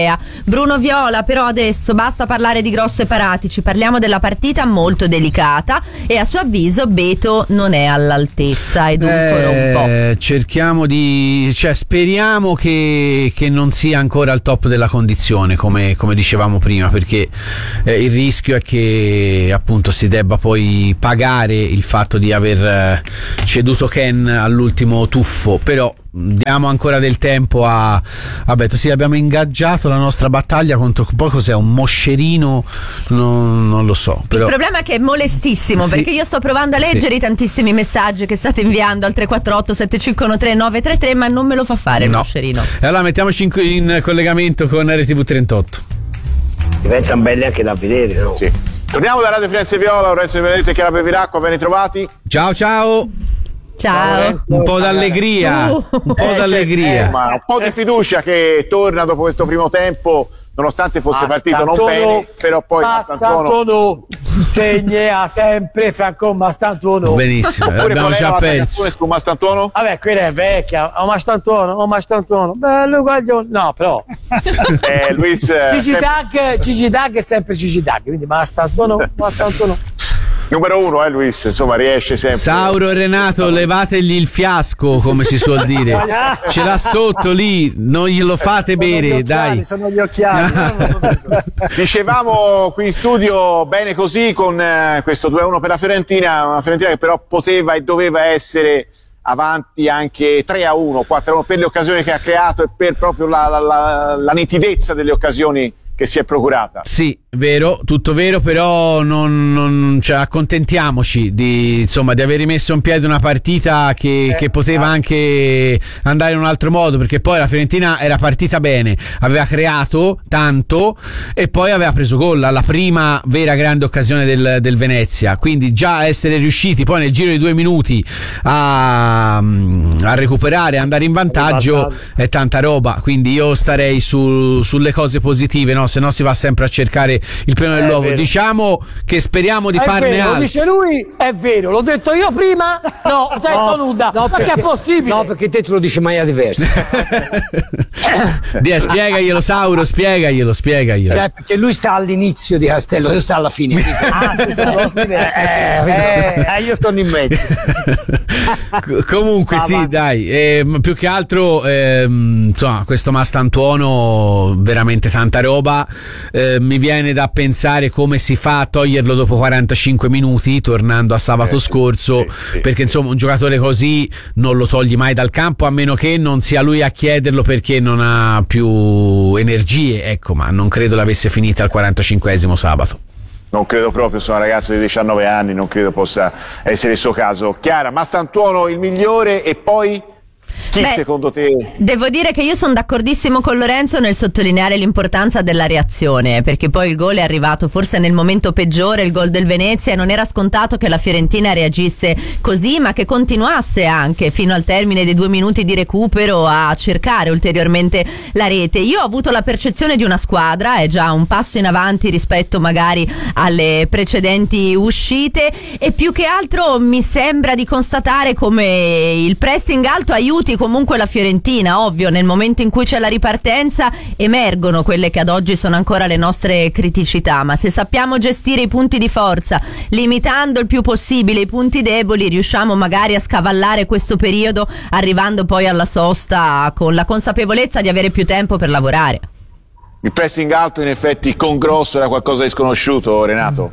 idea. Bruno Viola, però adesso basta parlare di grosse paratici, parliamo della partita molto delicata e a suo avviso Beto non è all'altezza ed ancora un po'. Cerchiamo di, cioè speriamo che, che non sia ancora al top della condizione come, come dicevamo prima, perché eh, il rischio è che appunto si debba poi pagare il fatto di aver eh, ceduto Ken all'ultimo tuffo, però diamo ancora del tempo a, a Beto. Sì, abbiamo ingaggiato la nostra battaglia contro poi cos'è, un moscerino, non, non lo so, però... Il problema è che è molestissimo, sì, perché io sto provando a leggere sì. i tantissimi messaggi che state inviando al tre quattro otto sette cinque uno tre nove tre tre, ma non me lo fa fare il no. moscerino. E allora mettiamoci in, in collegamento con R T V trentotto. Diventano belli anche da vedere, no? Sì. Torniamo da Radio Firenze Viola, Lorenzo Di Benedetto e Chiara Bevilacqua, ben ritrovati. Ciao ciao. Ciao. Un po' d'allegria, uh, un po' eh, d'allegria. Eh, ma un po' di fiducia che torna dopo questo primo tempo, nonostante fosse partito non bene, però poi Mastantuono segna sempre Franco Mastantuono. Benissimo, abbiamo già perso su Mastantuono. Vabbè, quella è vecchia, oh Mastantuono, oh Mastantuono, bello guaglione. No, però eh, Luis Gigi Dag, Gigi Dag è sempre Gigi Dag, quindi Mastantuono, Mastantuono. Numero uno, eh Luis, insomma riesce sempre. Sauro e Renato, levategli il fiasco, come si suol dire. Ce l'ha sotto lì, non glielo fate sono bere, occhiali, dai. Sono gli occhiali. Dicevamo qui in studio bene così con eh, questo due a uno per la Fiorentina, una Fiorentina che però poteva e doveva essere avanti anche tre a uno, quattro a uno per le occasioni che ha creato e per proprio la, la, la, la nitidezza delle occasioni che si è procurata. Sì, vero, tutto vero, però non, non cioè, accontentiamoci di, insomma, di aver rimesso in piedi una partita che, eh, che poteva ah. anche andare in un altro modo, perché poi la Fiorentina era partita bene, aveva creato tanto e poi aveva preso gol alla prima vera grande occasione del, del Venezia, quindi già essere riusciti poi nel giro di due minuti a, a recuperare, andare in vantaggio è tanta roba, quindi io starei su, sulle cose positive, no? Se no si va sempre a cercare il premio dell'uovo. Diciamo che speriamo di è farne vero, altro. Lo dice lui, è vero, l'ho detto io prima. No, ho detto no, nuda. No, ma perché, che è possibile? No, perché te te lo dici in maniera diversa. Dia, spiegaglielo, Sauro, spiegaglielo, spiegaglielo. Cioè, perché lui sta all'inizio di Castello, io sto alla fine. Ah, sì, eh, eh, eh, io sto in mezzo. Comunque, ah, sì, va. dai, eh, più che altro, eh, insomma, questo Mastantuono, veramente tanta roba. Eh, mi viene da pensare come si fa a toglierlo dopo quarantacinque minuti, tornando a sabato eh, scorso, sì, sì, perché insomma un giocatore così non lo togli mai dal campo, a meno che non sia lui a chiederlo perché non ha più energie, ecco, ma non credo l'avesse finita al quarantacinquesimo sabato. Non credo proprio, sono un ragazzo di diciannove anni, non credo possa essere il suo caso. Chiara, Mastantuono il migliore e poi... Chi Beh, secondo te? Devo dire che io sono d'accordissimo con Lorenzo nel sottolineare l'importanza della reazione, perché poi il gol è arrivato forse nel momento peggiore, il gol del Venezia, e non era scontato che la Fiorentina reagisse così, ma che continuasse anche fino al termine dei due minuti di recupero a cercare ulteriormente la rete. Io ho avuto la percezione di una squadra, è già un passo in avanti rispetto magari alle precedenti uscite, e più che altro mi sembra di constatare come il pressing alto aiuti comunque la Fiorentina. Ovvio, nel momento in cui c'è la ripartenza emergono quelle che ad oggi sono ancora le nostre criticità, ma se sappiamo gestire i punti di forza limitando il più possibile i punti deboli, riusciamo magari a scavallare questo periodo, arrivando poi alla sosta con la consapevolezza di avere più tempo per lavorare. Il pressing alto in effetti con Grosso era qualcosa di sconosciuto, Renato?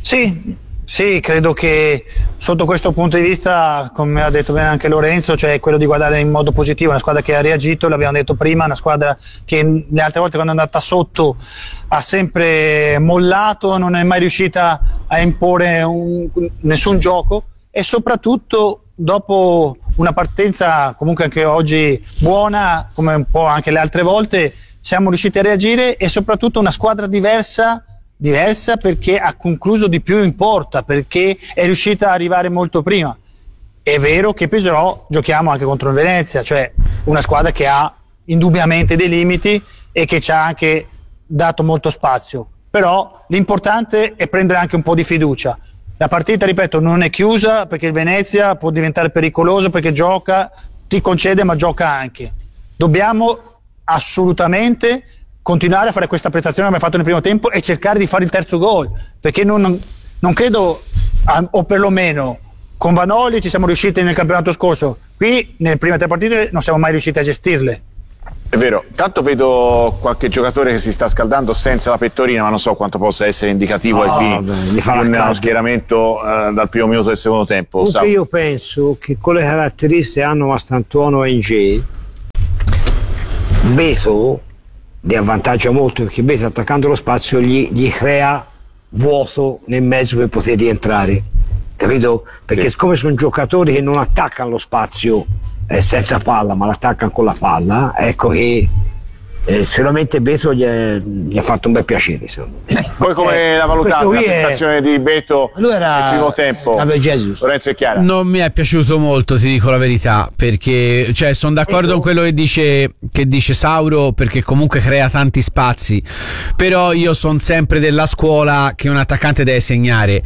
Sì, sì, credo che sotto questo punto di vista, come ha detto bene anche Lorenzo, cioè quello di guardare in modo positivo, una squadra che ha reagito, l'abbiamo detto prima, una squadra che le altre volte quando è andata sotto ha sempre mollato, non è mai riuscita a imporre un, nessun gioco, e soprattutto dopo una partenza comunque anche oggi buona, come un po' anche le altre volte, siamo riusciti a reagire, e soprattutto una squadra diversa diversa perché ha concluso di più in porta, perché è riuscita ad arrivare molto prima. È vero che però giochiamo anche contro il Venezia, cioè una squadra che ha indubbiamente dei limiti e che ci ha anche dato molto spazio, però l'importante è prendere anche un po' di fiducia. La partita, ripeto, non è chiusa, perché il Venezia può diventare pericoloso, perché gioca, ti concede ma gioca anche. Dobbiamo assolutamente continuare a fare questa prestazione che abbiamo fatto nel primo tempo e cercare di fare il terzo gol, perché non, non credo, o perlomeno con Vanoli ci siamo riusciti nel campionato scorso, qui nelle prime tre partite non siamo mai riusciti a gestirle. È vero, tanto vedo qualche giocatore che si sta scaldando senza la pettorina, ma non so quanto possa essere indicativo ai fini di uno schieramento uh, dal primo minuto del secondo tempo. Comunque io penso che con le caratteristiche hanno Mastantuono e Ng, Beto li avvantaggia molto, perché Beto attaccando lo spazio gli, gli crea vuoto nel mezzo per poter rientrare, capito? Perché sì. Siccome sono giocatori che non attaccano lo spazio eh, senza palla, ma l'attaccano con la palla, ecco che eh, sicuramente Beto gli, è, gli ha fatto un bel piacere. Poi come eh, la valutate la prestazione è... di Beto allora, nel primo tempo? Lorenzo e Chiara. Non mi è piaciuto molto, ti dico la verità, perché cioè, sono d'accordo ecco. con quello che dice, che dice Sauro, perché comunque crea tanti spazi, però io sono sempre della scuola che un attaccante deve segnare.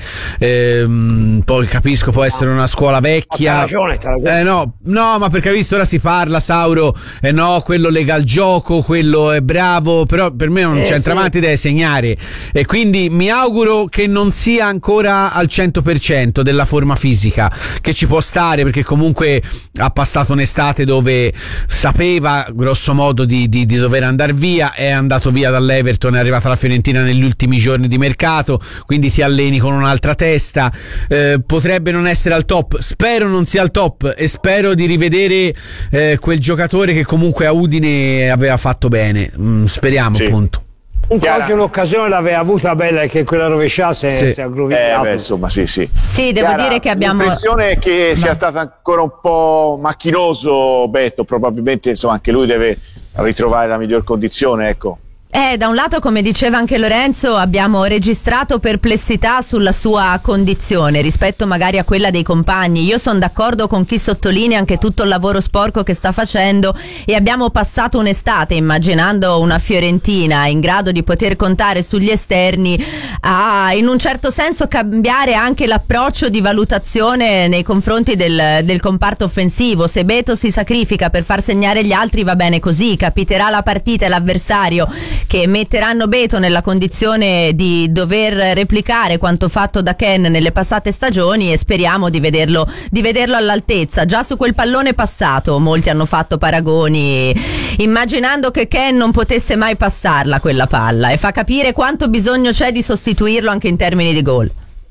Ehm, poi capisco, può essere una scuola vecchia. T'ha ragione, t'ha ragione. Eh, no, no, ma perché hai visto ora si parla, Sauro, eh no, quello lega il gioco, quello è bravo, però per me un eh, centravanti sì. deve segnare, e quindi mi auguro che non sia ancora al cento per cento della forma fisica, che ci può stare, perché comunque ha passato un'estate dove sapeva grosso modo di, di, di dover andare via, è andato via dall'Everton, è arrivata alla Fiorentina negli ultimi giorni di mercato, quindi ti alleni con un'altra testa, eh, potrebbe non essere al top, spero non sia al top e spero di rivedere eh, quel giocatore che comunque a Udine aveva fatto bene, mm, speriamo sì. appunto. Comunque oggi un'occasione l'aveva avuta bella, e che quella rovesciata si è sì. aggrovigliato. Eh, insomma, sì, sì. Sì, devo Chiara, dire che abbiamo. L'impressione è che Ma... sia stato ancora un po' macchinoso Beto, probabilmente insomma anche lui deve ritrovare la miglior condizione, ecco. Eh, da un lato, come diceva anche Lorenzo, abbiamo registrato perplessità sulla sua condizione rispetto magari a quella dei compagni. Io sono d'accordo con chi sottolinea anche tutto il lavoro sporco che sta facendo, e abbiamo passato un'estate immaginando una Fiorentina in grado di poter contare sugli esterni a, in un certo senso, cambiare anche l'approccio di valutazione nei confronti del, del comparto offensivo. Se Beto si sacrifica per far segnare gli altri, va bene così, capiterà la partita e l'avversario che metteranno Beto nella condizione di dover replicare quanto fatto da Ken nelle passate stagioni, e speriamo di vederlo, di vederlo all'altezza. Già su quel pallone passato molti hanno fatto paragoni immaginando che Ken non potesse mai passarla quella palla, e fa capire quanto bisogno c'è di sostituirlo anche in termini di gol.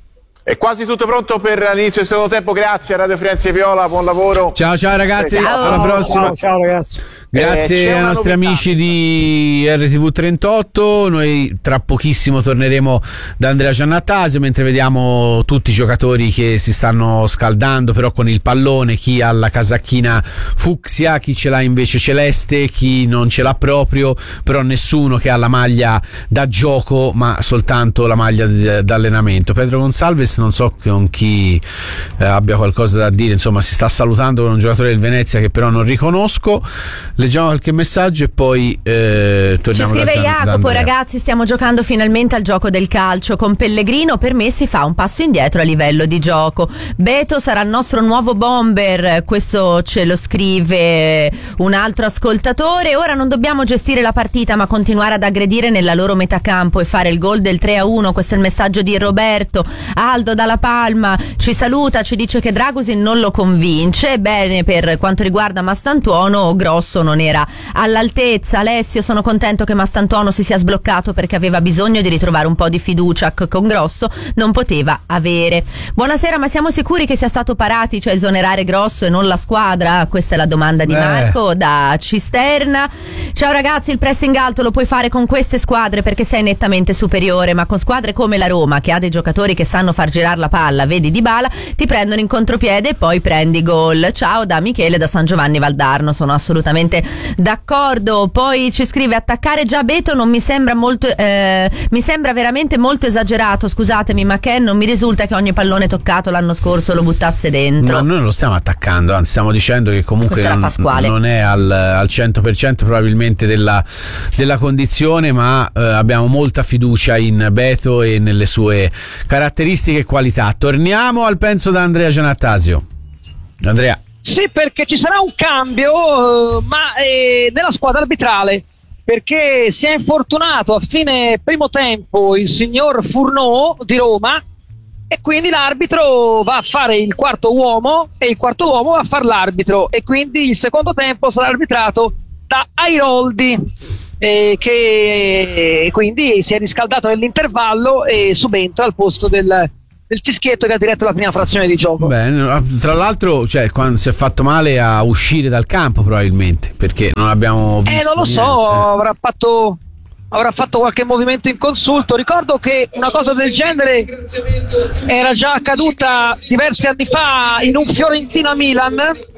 È quasi tutto pronto per l'inizio del secondo tempo. Grazie a Radio Firenze Viola, buon lavoro. Ciao ciao ragazzi, ciao. alla prossima. Ciao, ciao ragazzi. Grazie eh, ai nostri novità. amici di R T V trentotto. Noi tra pochissimo torneremo da Andrea Giannattasio, mentre vediamo tutti i giocatori che si stanno scaldando però con il pallone, chi ha la casacchina fucsia, chi ce l'ha invece celeste, chi non ce l'ha proprio, però nessuno che ha la maglia da gioco ma soltanto la maglia d'allenamento. Pedro Gonçalves non so con chi eh, abbia qualcosa da dire, insomma si sta salutando con un giocatore del Venezia che però non riconosco. Leggiamo qualche messaggio e poi eh, torniamo. Ci scrive da Gian, Jacopo: da ragazzi, stiamo giocando finalmente al gioco del calcio. Con Pellegrino per me si fa un passo indietro a livello di gioco. Beto sarà il nostro nuovo bomber, questo ce lo scrive un altro ascoltatore. Ora non dobbiamo gestire la partita ma continuare ad aggredire nella loro metacampo e fare il gol del tre a uno. Questo è il messaggio di Roberto. Aldo dalla Palma ci saluta, ci dice che Dragusin non lo convince. Bene, per quanto riguarda Mastantuono, Grosso non era all'altezza. Alessio: sono contento che Mastantuono si sia sbloccato perché aveva bisogno di ritrovare un po' di fiducia che con Grosso non poteva avere. Buonasera, ma siamo sicuri che sia stato Parati, cioè esonerare Grosso e non la squadra? Questa è la domanda di eh. Marco da Cisterna. Ciao ragazzi, il pressing alto lo puoi fare con queste squadre perché sei nettamente superiore, ma con squadre come la Roma, che ha dei giocatori che sanno far girare la palla, vedi Dybala, ti prendono in contropiede e poi prendi gol. Ciao da Michele da San Giovanni Valdarno, sono assolutamente d'accordo. Poi ci scrive: attaccare già Beto non mi sembra molto eh, mi sembra veramente molto esagerato, scusatemi, ma che non mi risulta che ogni pallone toccato l'anno scorso lo buttasse dentro. No, noi non lo stiamo attaccando, anzi stiamo dicendo che comunque non, non è al, al cento per cento probabilmente della, della condizione, ma eh, abbiamo molta fiducia in Beto e nelle sue caratteristiche e qualità. Torniamo al penso da Andrea Giannattasio. Andrea. Sì, perché ci sarà un cambio, uh, ma eh, nella squadra arbitrale. perché si è infortunato a fine primo tempo il signor Fourneau di Roma e quindi l'arbitro va a fare il quarto uomo e il quarto uomo va a fare l'arbitro e quindi il secondo tempo sarà arbitrato da Airoldi, eh, che quindi si è riscaldato nell'intervallo e subentra al posto del, del fischietto che ha diretto la prima frazione di gioco. Beh, tra l'altro, cioè, quando si è fatto male a uscire dal campo probabilmente, perché non abbiamo visto eh non lo so, niente, eh. avrà fatto avrà fatto qualche movimento inconsulto. Ricordo che una cosa del genere era già accaduta diversi anni fa in un Fiorentina-Milan,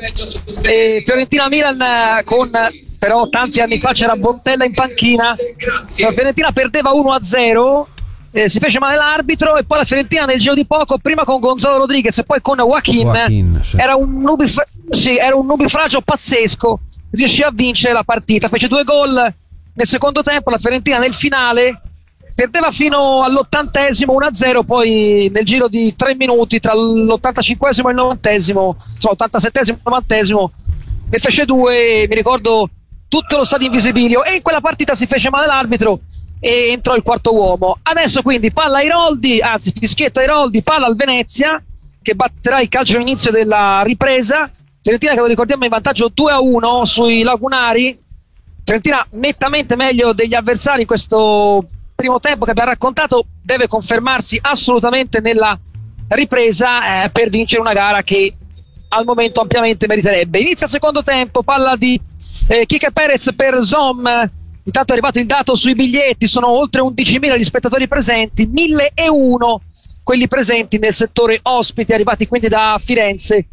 e Fiorentina-Milan con, però tanti anni fa c'era Bontella in panchina, la Fiorentina perdeva uno a zero, eh, si fece male l'arbitro e poi la Fiorentina nel giro di poco, prima con Gonzalo Rodriguez e poi con Joaquin, Joaquin, sì. era, un nubif- sì, era un nubifragio pazzesco, riuscì a vincere la partita, fece due gol nel secondo tempo. La Fiorentina nel finale perdeva fino all'ottantesimo uno a zero, poi nel giro di tre minuti tra l'ottantacinquesimo e il novantesimo, insomma ottantasettesimo e novantesimo, ne fece due, mi ricordo tutto lo stadio Invisibilio, e in quella partita si fece male l'arbitro e entrò il quarto uomo. Adesso quindi palla ai Roldi, anzi fischietto ai Roldi, palla al Venezia che batterà il calcio all'inizio della ripresa. Fiorentina che lo ricordiamo in vantaggio due a uno sui lagunari. Fiorentina nettamente meglio degli avversari in questo primo tempo che abbiamo raccontato, deve confermarsi assolutamente nella ripresa eh, per vincere una gara che al momento ampiamente meriterebbe. Inizia il secondo tempo, palla di eh, Kike Perez per Zom. Intanto è arrivato il dato sui biglietti, sono oltre undicimila gli spettatori presenti, mille e uno quelli presenti nel settore ospiti, arrivati quindi da Firenze.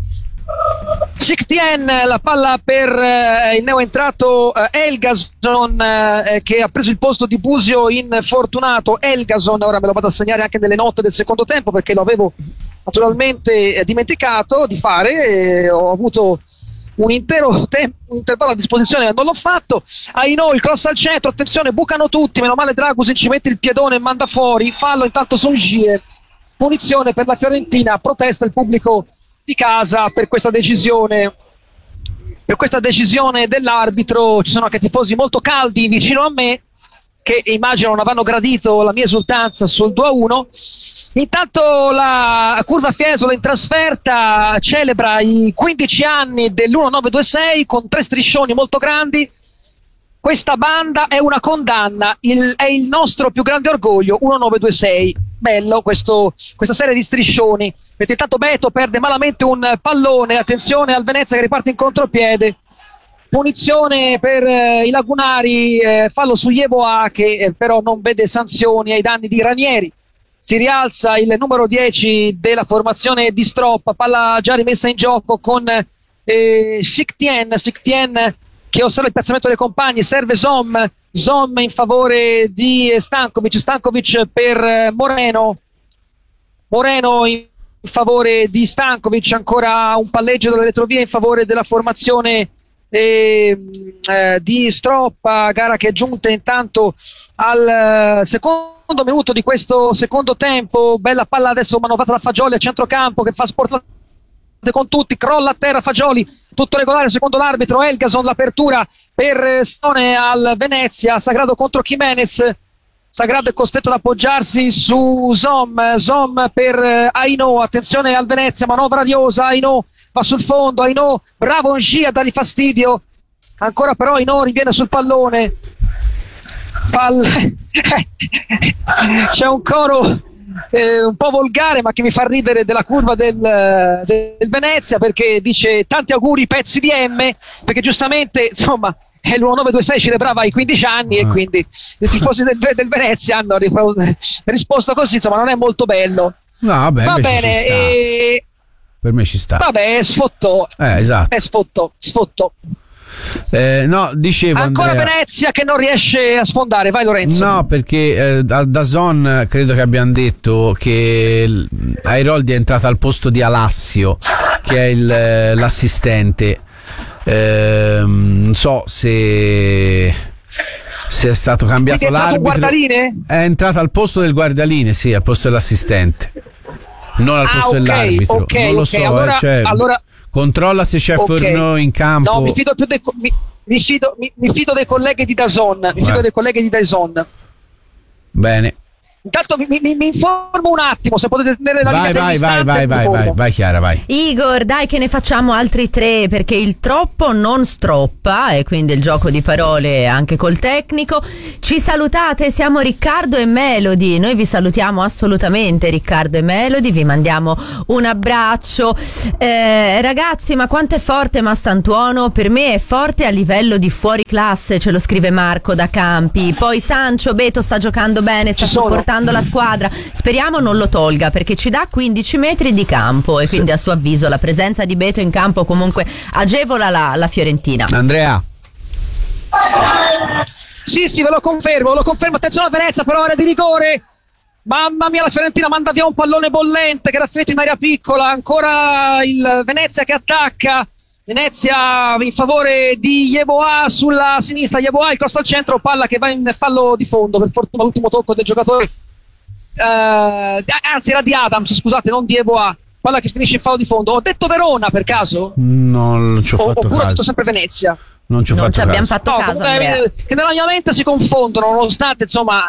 Siktien, la palla per eh, il neoentrato eh, Elgason eh, che ha preso il posto di Busio infortunato. Elgason, ora me lo vado a segnare anche nelle note del secondo tempo perché lo avevo naturalmente eh, dimenticato di fare, eh, ho avuto un intero tempo, un intervallo a disposizione ma non l'ho fatto. Aino, il cross al centro, attenzione, bucano tutti, meno male Dragusin ci mette il piedone e manda fuori, fallo intanto Songie, punizione per la Fiorentina, protesta il pubblico di casa per questa decisione per questa decisione dell'arbitro. Ci sono anche tifosi molto caldi vicino a me che immagino non avranno gradito la mia esultanza sul due a uno. Intanto la Curva Fiesole in trasferta celebra i quindici anni dell'uno nove due sei con tre striscioni molto grandi. Questa banda è una condanna, il, è il nostro più grande orgoglio, uno nove due sei. Bello questo, questa serie di striscioni. Mentre intanto Beto perde malamente un pallone, attenzione al Venezia che riparte in contropiede. Punizione per eh, i lagunari, eh, fallo su Yeboah che eh, però non vede sanzioni ai danni di Ranieri. Si rialza il numero dieci della formazione di Stroppa, palla già rimessa in gioco con eh, Siktien, Siktien che osserva il piazzamento dei compagni, serve Zom, Zom in favore di Stankovic, Stankovic per Moreno, Moreno in favore di Stankovic, ancora un palleggio dalle retrovie in favore della formazione eh, eh, di Stroppa, gara che è giunta intanto al secondo minuto di questo secondo tempo. Bella palla adesso manovrata da Fagioli a centrocampo che fa sportlate con tutti, crolla a terra Fagioli, tutto regolare secondo l'arbitro. Elgason, l'apertura per Stone al Venezia, Sagrado contro Jimenez, Sagrado è costretto ad appoggiarsi su Zom, Zom per Aino, attenzione al Venezia, manovra riosa, Aino va sul fondo, Aino bravo Ngi a dargli fastidio, ancora però Aino riviene sul pallone, Pall- c'è un coro Eh, un po' volgare ma che mi fa ridere della curva del, del Venezia, perché dice tanti auguri pezzi di M, perché giustamente insomma è l'uno nove due sei celebrava i quindici anni e quindi i tifosi del, del Venezia hanno risposto così, insomma non è molto bello. No, vabbè, va bene, e... per me ci sta, vabbè, sfottò, eh, esatto, è sfottò, sfottò. Eh, no, dicevo ancora Andrea, Venezia che non riesce a sfondare, vai Lorenzo. No, perché eh, da Dazon credo che abbiamo detto che Airoldi è entrata al posto di Alassio che è il, l'assistente, eh, non so se se è stato cambiato Quindi è l'arbitro. Un guardaline? È entrata al posto del guardaline, sì, al posto dell'assistente, non al ah, posto okay, dell'arbitro, okay, non lo okay. so, allora, eh, cioè, allora... Controlla se c'è Okay. Fornò in campo. No, mi fido più dei co- mi, mi fido, mi, mi fido dei colleghi di DAZN, mi Eh. fido dei colleghi di DAZN. Bene. Intanto mi, mi, mi informo un attimo, se potete tenere la Vai, linea vai, vai, dell'istante, vai, mi vai, informo. vai, vai, Chiara, vai. Igor, dai che ne facciamo altri tre perché il troppo non stroppa e quindi il gioco di parole anche col tecnico. Ci salutate, siamo Riccardo e Melody, noi vi salutiamo assolutamente Riccardo e Melody, vi mandiamo un abbraccio. Eh, ragazzi, ma quanto è forte Mastantuono? Per me è forte a livello di fuori classe, ce lo scrive Marco da Campi. Poi Sancho, Beto sta giocando bene, sta supportando la squadra, speriamo non lo tolga perché ci dà quindici metri di campo e quindi a suo avviso la presenza di Beto in campo comunque agevola la, la Fiorentina. Andrea. Sì, sì, ve lo confermo, ve lo confermo. Attenzione a Venezia, però area di rigore. Mamma mia, la Fiorentina manda via un pallone bollente che era finito in area piccola. Ancora il Venezia che attacca. Venezia in favore di Yeboah sulla sinistra. Yeboah il cross al centro, palla che va in fallo di fondo. Per fortuna l'ultimo tocco del giocatore. Uh, anzi, era di Adams, scusate, non di Yeboah. Palla che finisce in fallo di fondo. Ho detto Verona per caso? Non ci ho O, fatto oppure ho caso. detto sempre Venezia? Non ci ho Non fatto ci abbiamo caso. fatto No, caso, comunque, Andrea. eh, che nella mia mente si confondono, nonostante insomma,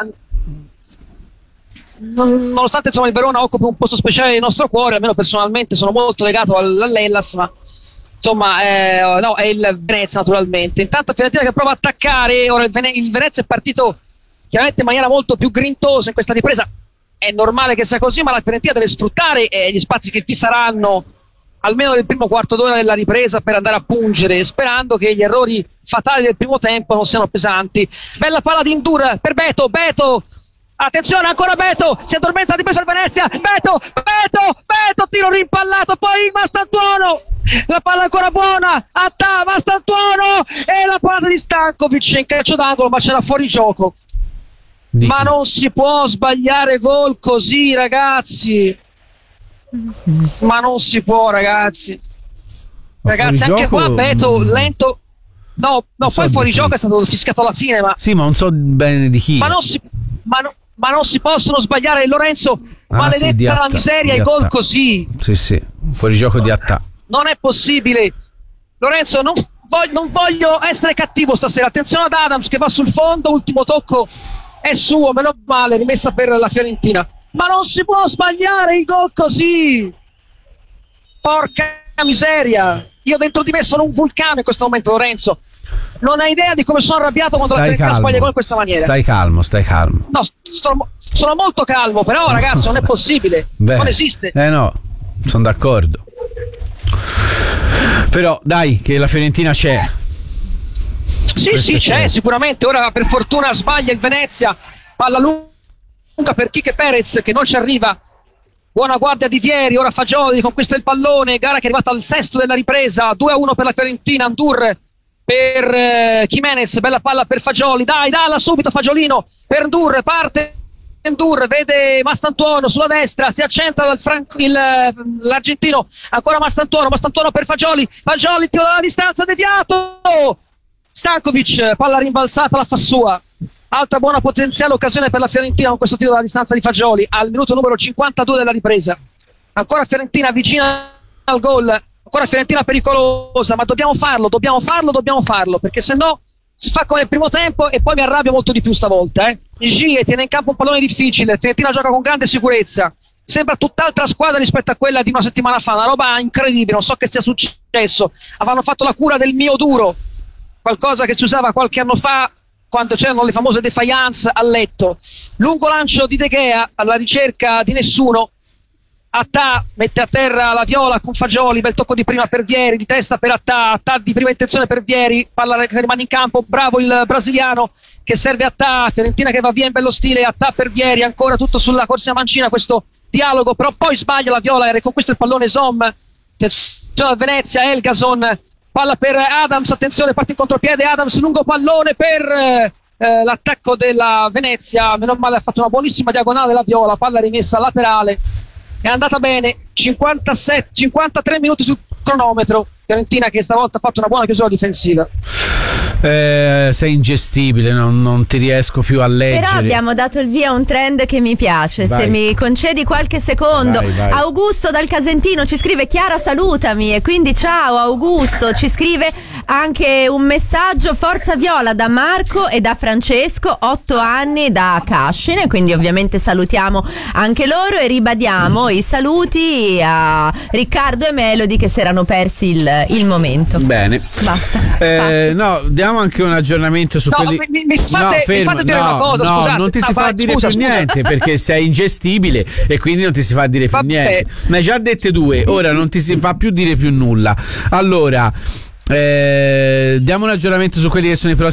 non- nonostante insomma il Verona occupi un posto speciale nel nostro cuore. Almeno personalmente sono molto legato al- all'Hellas, ma insomma, eh, no, è il Venezia naturalmente. Intanto Fiorentina che prova a attaccare. Ora il, Vene- il Venezia è partito chiaramente in maniera molto più grintosa in questa ripresa. È normale che sia così, ma la Fiorentina deve sfruttare eh, gli spazi che vi saranno almeno nel primo quarto d'ora della ripresa per andare a pungere, sperando che gli errori fatali del primo tempo non siano pesanti. Bella palla di Ndur per Beto, Beto, attenzione ancora Beto, si addormenta di peso il Venezia, Beto, Beto, Beto, tiro rimpallato, poi Mastantuono, la palla ancora buona, Attà, Mastantuono e la palla di Stankovic in calcio d'angolo, ma c'era fuori gioco. Dico. Ma non si può sbagliare gol così, ragazzi. Ma non si può, ragazzi. Ma Ragazzi, fuori anche gioco, qua Beto mm, lento. No, no, non so poi fuori di gioco chi. è stato fischiato alla fine, ma, Sì, ma non so bene di chi. ma, non, si, ma, no- ma non si possono sbagliare, Lorenzo. Ah, Maledetta sì, di la Attà, miseria, di i gol Attà. così. Sì, sì, fuori gioco di Attà. Non è possibile. Lorenzo, non voglio, non voglio essere cattivo stasera. Attenzione ad Adams che va sul fondo, ultimo tocco è suo, meno male, rimessa per la Fiorentina. Ma non si può sbagliare i gol così. Porca miseria. Io dentro di me sono un vulcano in questo momento, Lorenzo. Non hai idea di come sono arrabbiato quando la Stai Fiorentina calmo, sbaglia gol in questa maniera. stai calmo, stai calmo. No, sto- sono molto calmo, però ragazzi non è possibile. Beh, Non esiste. Eh no, sono d'accordo. Però dai, che la Fiorentina c'è. Sì, Questo sì, è c'è certo. sicuramente. Ora per fortuna sbaglia il Venezia. Palla lunga per Kike Perez che non ci arriva. Buona guardia di Vieri. Ora Fagioli conquista il pallone. Gara che è arrivata al sesto della ripresa. due a uno per la Fiorentina. Ndur per eh, Jimenez. Bella palla per Fagioli. Dai, dalla subito Fagiolino per Ndur. Parte Ndur, vede Mastantuono sulla destra. Si accentra il Franco, il, l'argentino. Ancora Mastantuono. Mastantuono per Fagioli. Fagioli, tiro dalla distanza deviato. Stankovic, palla rimbalzata, la fa sua. Altra buona potenziale occasione per la Fiorentina con questo tiro dalla distanza di Fagioli al minuto numero cinquantadue della ripresa. Ancora Fiorentina vicina al gol, ancora Fiorentina pericolosa, ma dobbiamo farlo, dobbiamo farlo, dobbiamo farlo, perché se no si fa come il primo tempo e poi mi arrabbio molto di più stavolta. Eh. Gie tiene in campo un pallone difficile, Fiorentina gioca con grande sicurezza, sembra tutt'altra squadra rispetto a quella di una settimana fa, una roba incredibile, non so che sia successo. Avevano fatto la cura del mio duro, qualcosa che si usava qualche anno fa quando c'erano le famose defiance a letto. Lungo lancio di De Gea alla ricerca di nessuno. Attà mette a terra la Viola con Fagioli, bel tocco di prima per Vieri, di testa per Attà, Attà di prima intenzione per Vieri, palla che rimane in campo, bravo il brasiliano che serve Attà, Fiorentina che va via in bello stile, Attà per Vieri, ancora tutto sulla corsia mancina questo dialogo, però poi sbaglia la Viola e riconquista il pallone Zom, attenzione a Venezia, Elgason, palla per Adams, attenzione, parte in contropiede Adams, lungo pallone per eh, l'attacco della Venezia, meno male ha fatto una buonissima diagonale la Viola, palla rimessa laterale, è andata bene, cinquantasette, cinquantatré minuti sul cronometro, Fiorentina che stavolta ha fatto una buona chiusura difensiva. Eh, sei ingestibile, non, non ti riesco più a leggere. Però abbiamo dato il via a un trend che mi piace. Vai. Se mi concedi qualche secondo. Vai, vai. Augusto dal Casentino ci scrive: Chiara, salutami. E quindi ciao Augusto. Ci scrive anche un messaggio: Forza Viola, da Marco e da Francesco, otto anni da Cascine. Quindi ovviamente salutiamo anche loro e ribadiamo i saluti a Riccardo e Melody che si erano persi il, il momento. Bene. Basta. Eh, no, diamo anche un aggiornamento su No, quelli. mi- mi fate- no, mi fermo, fate dire no, una cosa, no, scusate. non ti No, si fa vai, dire scusa, più scusa. niente perché sei ingestibile e quindi non ti si fa dire più Vabbè. niente. Ne hai già dette due, ora non ti si fa più dire più nulla. Allora, eh, diamo un aggiornamento su quelli che sono i prossimi